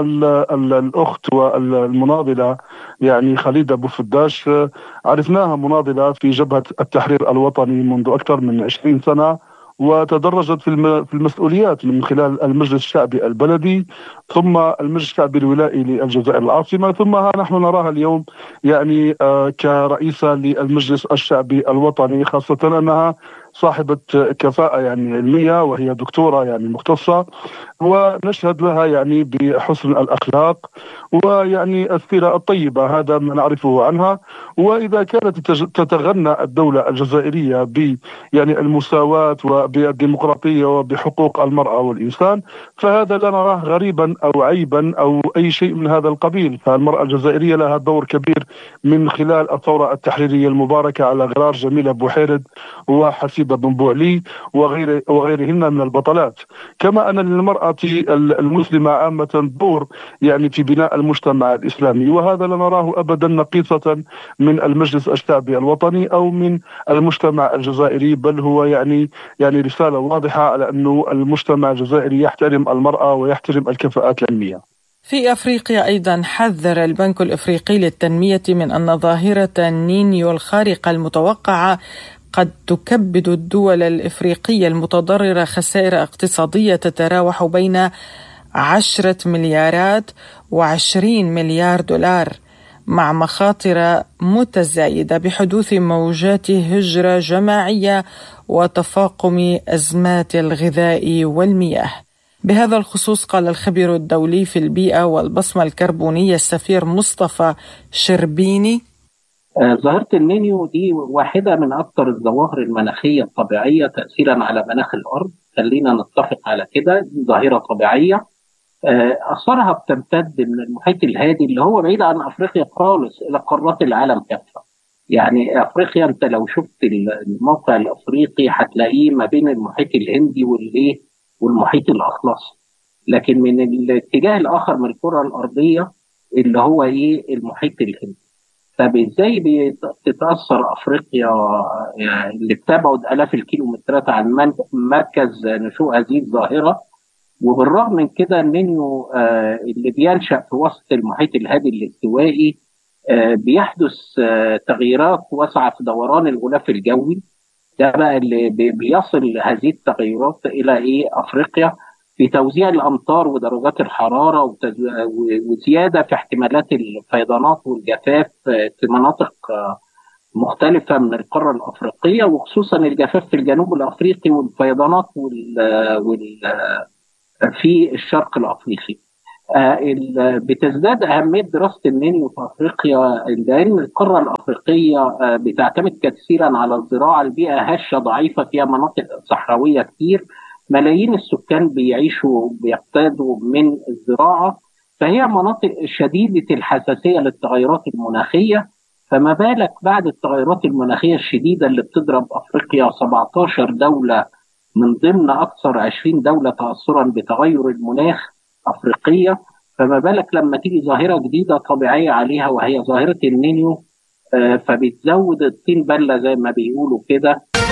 Speaker 12: الأخت والمناضلة يعني خليدة بوفداش عرفناها مناضلة في جبهة التحرير الوطني منذ أكثر من عشرين سنة، وتدرجت في المسؤوليات من خلال المجلس الشعبي البلدي ثم المجلس الشعبي الولائي للجزائر العاصمة، ثم ها نحن نراها اليوم يعني كرئيسة للمجلس الشعبي الوطني، خاصة أنها صاحبة كفاءة يعني علمية وهي دكتورة يعني مختصة، ونشهد لها يعني بحسن الأخلاق ويعني السيرة الطيبة، هذا ما نعرفه عنها. وإذا كانت تتغنى الدولة الجزائرية ب يعني المساواة وبالديمقراطية وبحقوق المرأة والإنسان، فهذا لا نراه غريبا أو عيبا أو أي شيء من هذا القبيل. فالمرأة الجزائرية لها دور كبير من خلال الثورة التحريرية المباركة على غرار جميلة بوحيرد وحسيبة بن بوعلي وغير وغيرهن من البطلات. كما أن للمرأة المسلمة عامة دور يعني في بناء المجتمع الإسلامي، وهذا لا نراه أبدا نقيصة من المجلس الشعبي الوطني أو من المجتمع الجزائري، بل هو يعني يعني رسالة واضحة على أنه المجتمع الجزائري يحترم المرأة ويحترم الكفاءات العلمية.
Speaker 2: في أفريقيا أيضا حذر البنك الإفريقي للتنمية من أن ظاهرة النينيو الخارقة المتوقعة قد تكبد الدول الإفريقية المتضررة خسائر اقتصادية تتراوح بين عشرة مليارات وعشرين مليار دولار، مع مخاطر متزايدة بحدوث موجات هجرة جماعية وتفاقم أزمات الغذاء والمياه. بهذا الخصوص قال الخبير الدولي في البيئة والبصمة الكربونية السفير مصطفى شربيني:
Speaker 13: ظاهرة النينيو دي واحدة من أكثر الظواهر المناخية الطبيعية تأثيرا على مناخ الأرض. خلينا نتفق على كده، ظاهرة طبيعية أثرها بتمتد من المحيط الهادي اللي هو بعيد عن أفريقيا خالص إلى قارات العالم كافة. يعني أفريقيا أنت لو شفت الموقع الأفريقي هتلاقيه ما بين المحيط الهندي والإيه والمحيط الأطلسي، لكن من الاتجاه الآخر من الكرة الأرضية اللي هو إيه المحيط الهندي. طب إزاي بتتأثر أفريقيا يعني اللي بتبعد آلاف الكيلومترات عن مركز نشوء هذه الظاهرة؟ وبالرغم من كده النينيو آه اللي بينشأ في وسط المحيط الهادي الاستوائي آه بيحدث آه تغييرات واسعة في دوران الغلاف الجوي. ده بقى اللي بيصل هذه التغيرات إلى إيه أفريقيا في توزيع الأمطار ودرجات الحرارة وزيادة في احتمالات الفيضانات والجفاف في مناطق مختلفة من القارة الأفريقية، وخصوصا الجفاف في الجنوب الأفريقي والفيضانات وال, وال في الشرق الأفريقي. بتزداد أهمية دراسة النينيو في أفريقيا لأن القارة الأفريقية بتعتمد كثيرا على الزراعة. البيئة هشة ضعيفة فيها مناطق صحراوية كتير، ملايين السكان بيعيشوا بيقتادوا من الزراعة، فهي مناطق شديدة الحساسية للتغيرات المناخية. فما بالك بعد التغيرات المناخية الشديدة اللي بتضرب أفريقيا سبعة عشر دولة من ضمن أكثر عشرين دولة تأثرا بتغير المناخ أفريقية، فما بالك لما تيجي ظاهرة جديدة طبيعية عليها وهي ظاهرة النينيو، فبتزود الطين بلة زي ما بيقولوا كده.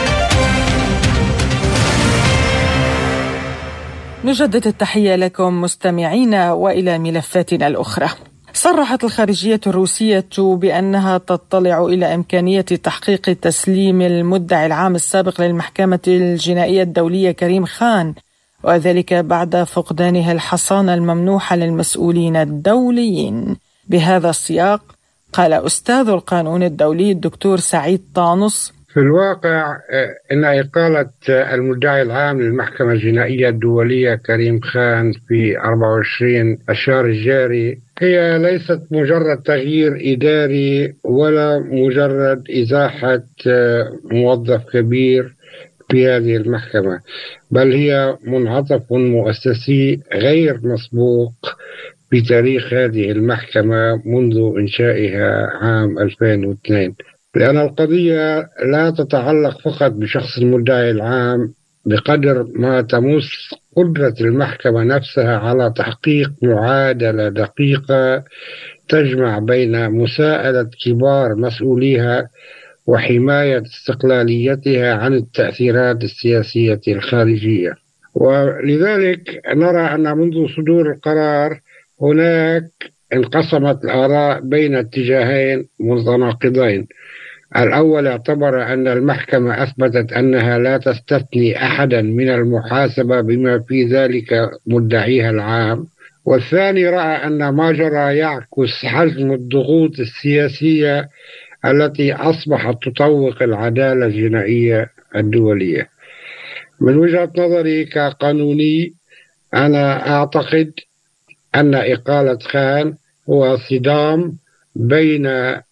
Speaker 2: نجدد التحية لكم مستمعينا وإلى ملفاتنا الأخرى. صرحت الخارجية الروسية بأنها تطلع إلى إمكانية تحقيق تسليم المدعي العام السابق للمحكمة الجنائية الدولية كريم خان، وذلك بعد فقدانها الحصانة الممنوحة للمسؤولين الدوليين. بهذا السياق قال أستاذ القانون الدولي الدكتور سعيد طانس:
Speaker 14: في الواقع إن إقالة المدعي العام للمحكمة الجنائية الدولية كريم خان في أربعة وعشرين الشهر الجاري هي ليست مجرد تغيير إداري ولا مجرد إزاحة موظف كبير في هذه المحكمة، بل هي منعطف مؤسسي غير مسبوق في تاريخ هذه المحكمة منذ إنشائها عام ألفين واثنين. لأن القضية لا تتعلق فقط بشخص المدعي العام بقدر ما تمس قدرة المحكمة نفسها على تحقيق معادلة دقيقة تجمع بين مساءلة كبار مسؤوليها وحماية استقلاليتها عن التأثيرات السياسية الخارجية. ولذلك نرى أن منذ صدور القرار هناك انقسمت الآراء بين اتجاهين متناقضين. الأول اعتبر أن المحكمة أثبتت أنها لا تستثني أحدا من المحاسبة بما في ذلك مدعيها العام، والثاني رأى أن ما جرى يعكس حجم الضغوط السياسية التي أصبحت تطوق العدالة الجنائية الدولية. من وجهة نظري كقانوني أنا أعتقد أن إقالة خان هو صدام بين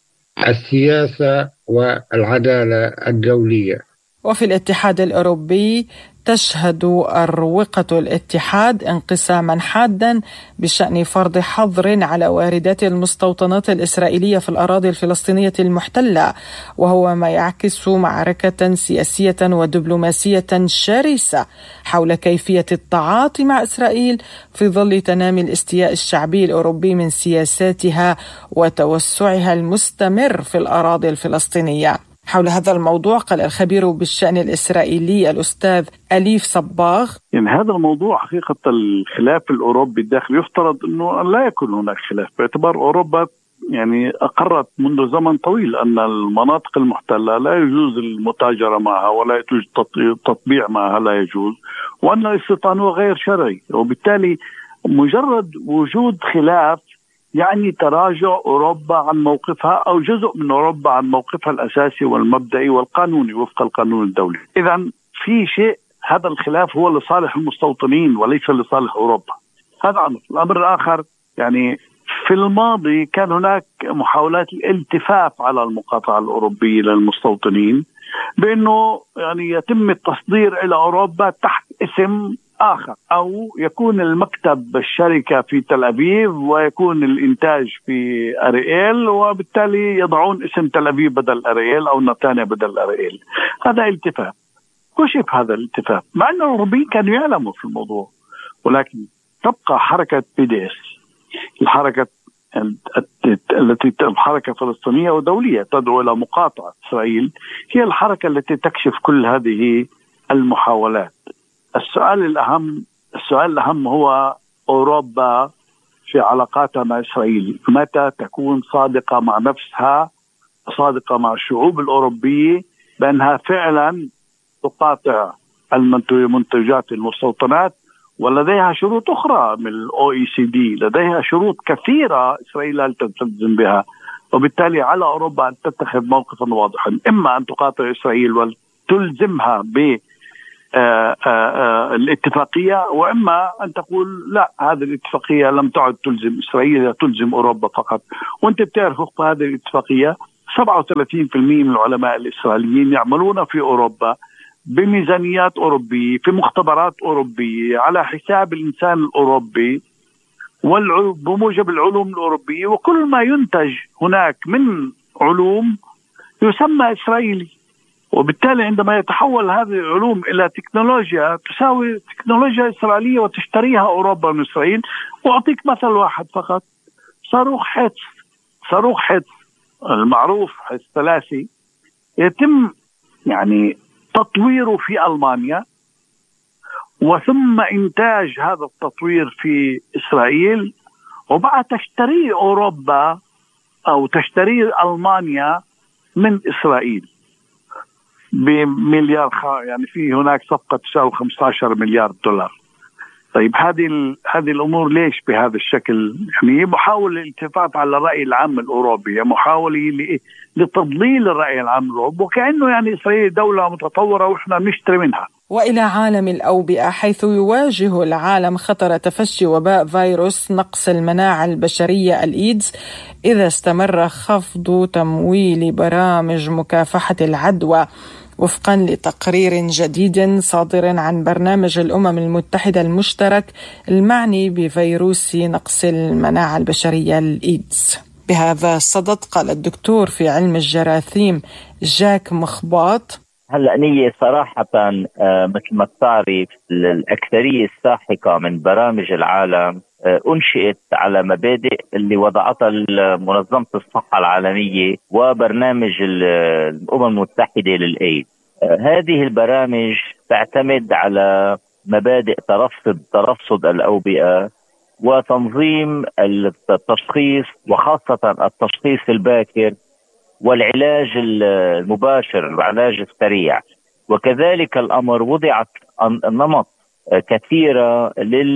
Speaker 14: السياسة والعدالة الدولية.
Speaker 2: وفي الاتحاد الأوروبي تشهد أروقة الاتحاد انقساما حادا بشأن فرض حظر على واردات المستوطنات الإسرائيلية في الأراضي الفلسطينية المحتلة، وهو ما يعكس معركة سياسية ودبلوماسية شرسة حول كيفية التعاطي مع إسرائيل في ظل تنامي الاستياء الشعبي الأوروبي من سياساتها وتوسعها المستمر في الأراضي الفلسطينية. حول هذا الموضوع قال الخبير بالشأن الإسرائيلي الأستاذ أليف صباغ:
Speaker 15: يعني هذا الموضوع حقيقة الخلاف الأوروبي الداخلي يفترض أنه لا يكون هناك خلاف، باعتبار أوروبا يعني أقرت منذ زمن طويل أن المناطق المحتلة لا يجوز المتاجرة معها ولا يجوز التطبيع معها، لا يجوز، وأن الاستيطان هو غير شرعي، وبالتالي مجرد وجود خلاف يعني تراجع أوروبا عن موقفها أو جزء من أوروبا عن موقفها الأساسي والمبدئي والقانوني وفق القانون الدولي. إذن في شيء، هذا الخلاف هو لصالح المستوطنين وليس لصالح أوروبا. هذا أمر. الأمر الآخر، يعني في الماضي كان هناك محاولات الالتفاف على المقاطعة الأوروبية للمستوطنين بأنه يعني يتم التصدير إلى أوروبا تحت اسم آخر، أو يكون المكتب الشركة في تل أبيب ويكون الإنتاج في أريئيل، وبالتالي يضعون اسم تل أبيب بدل أريئيل أو نتانيا بدل أريئيل. هذا التفاف، كشف هذا الاتفاق، مع أن الأوروبيين كانوا يعلموا في الموضوع، ولكن تبقى حركة بي دي إس، الحركة التي الحركة فلسطينية ودولية تدعو إلى مقاطعة إسرائيل، هي الحركة التي تكشف كل هذه المحاولات. السؤال الأهم السؤال الأهم هو أوروبا في علاقاتها مع إسرائيل متى تكون صادقة مع نفسها، صادقة مع الشعوب الأوروبية بأنها فعلا تقاطع المنتجات المستوطنات، ولديها شروط أخرى من الأو إي سي دي، لديها شروط كثيرة إسرائيل لا تلتزم بها، وبالتالي على أوروبا أن تتخذ موقفا واضحا، إما أن تقاطع إسرائيل وتلزمها ب الاتفاقية، وإما أن تقول لا، هذه الاتفاقية لم تعد تلزم إسرائيل، تلزم أوروبا فقط. وأنت بتعرف وفق هذه الاتفاقية سبعة وثلاثين بالمئة من العلماء الإسرائيليين يعملون في أوروبا بميزانيات أوروبية في مختبرات أوروبية على حساب الإنسان الأوروبي وبموجب العلوم الأوروبية، وكل ما ينتج هناك من علوم يسمى إسرائيلي. وبالتالي عندما يتحول هذه العلوم إلى تكنولوجيا تساوي تكنولوجيا إسرائيلية وتشتريها أوروبا من إسرائيل. وأعطيك مثل واحد فقط، صاروخ حتس صاروخ حتس المعروف حتس ثلاثي يتم يعني تطويره في ألمانيا، وثم إنتاج هذا التطوير في إسرائيل، وبعد تشتري أوروبا أو تشتري ألمانيا من إسرائيل بمليار خ... يعني في هناك صفقة تساوي خمسة عشر مليار دولار. طيب هذه هذه الأمور ليش بهذا الشكل؟ يعني محاولة الالتفات على الرأي العام الأوروبي، محاولة ل... لتضليل الرأي العام الأوروبي، وكأنه يعني إسرائيل دولة متطورة وإحنا نشتري منها.
Speaker 2: وإلى عالم الأوبئة، حيث يواجه العالم خطر تفشي وباء فيروس نقص المناعة البشرية الإيدز إذا استمر خفض تمويل برامج مكافحة العدوى، وفقا لتقرير جديد صادر عن برنامج الأمم المتحدة المشترك المعني بفيروس نقص المناعة البشرية الإيدز. بهذا الصدد قال الدكتور في علم الجراثيم جاك مخباط:
Speaker 16: هلأ نية صراحة آه مثل ما تعرف الأكثرية الساحقة من برامج العالم آه أنشئت على مبادئ اللي وضعتها منظمة الصحة العالمية وبرنامج الأمم المتحدة للإيدز. آه هذه البرامج تعتمد على مبادئ ترصد ترصد الأوبئة وتنظيم التشخيص، وخاصة التشخيص الباكر والعلاج المباشر العلاج السريع. وكذلك الأمر وضعت نمط كثيرة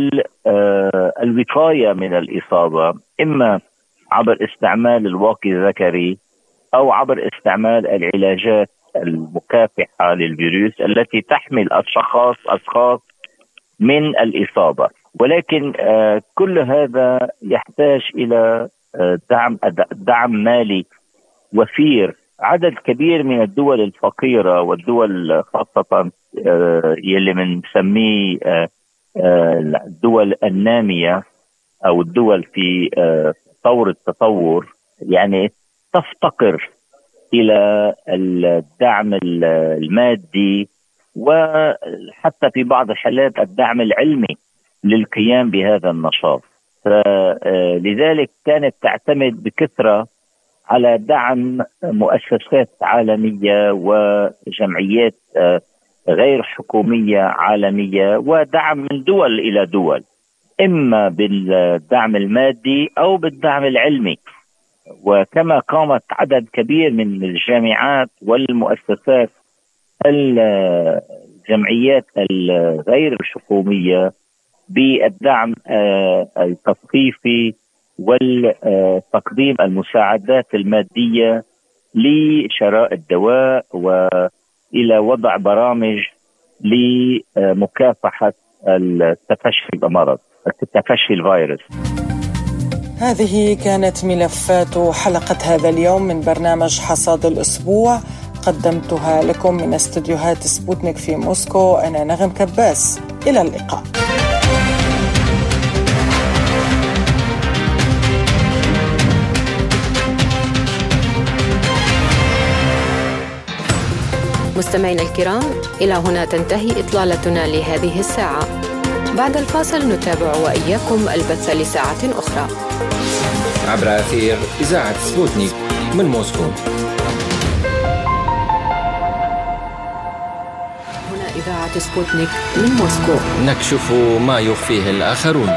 Speaker 16: للوقاية من الإصابة، إما عبر استعمال الواقي الذكري أو عبر استعمال العلاجات المكافحة للفيروس التي تحمي الأشخاص أشخاص من الإصابة. ولكن كل هذا يحتاج إلى دعم دعم مالي وفير. عدد كبير من الدول الفقيرة والدول خاصة يلي بنسميه الدول النامية أو الدول في طور التطور، يعني تفتقر إلى الدعم المادي وحتى في بعض الحالات الدعم العلمي للقيام بهذا النشاط. فلذلك كانت تعتمد بكثرة على دعم مؤسسات عالمية وجمعيات غير حكومية عالمية، ودعم من دول إلى دول، إما بالدعم المادي أو بالدعم العلمي. وكما قامت عدد كبير من الجامعات والمؤسسات الجمعيات الغير الحكومية بالدعم التثقيفي والتقديم المساعدات المادية لشراء الدواء وإلى وضع برامج لمكافحة التفشي المرض التفشي الفيروس.
Speaker 2: هذه كانت ملفات حلقة هذا اليوم من برنامج حصاد الأسبوع، قدمتها لكم من استديوهات سبوتنيك في موسكو. أنا نغم كباس. إلى اللقاء.
Speaker 17: مستمعينا الكرام، إلى هنا تنتهي إطلالتنا لهذه الساعة. بعد الفاصل نتابع وإياكم البث لساعة أخرى
Speaker 18: عبر أثير إذاعة سبوتنيك من موسكو.
Speaker 17: هنا إذاعة سبوتنيك من موسكو،
Speaker 18: نكشف ما يخفيه الآخرون.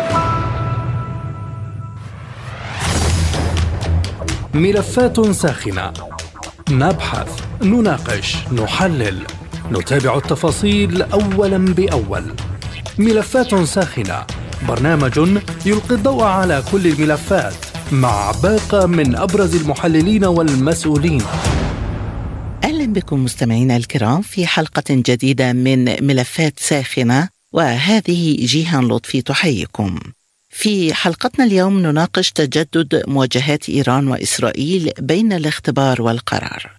Speaker 19: ملفات ساخنة، نبحث، نناقش، نحلل، نتابع التفاصيل أولا بأول. ملفات ساخنة، برنامج يلقي الضوء على كل الملفات مع باقة من أبرز المحللين والمسؤولين.
Speaker 20: أهلا بكم مستمعينا الكرام في حلقة جديدة من ملفات ساخنة، وهذه جيهان لطفي تحييكم. في حلقتنا اليوم نناقش تجدد مواجهات إيران وإسرائيل بين الاختبار والقرار.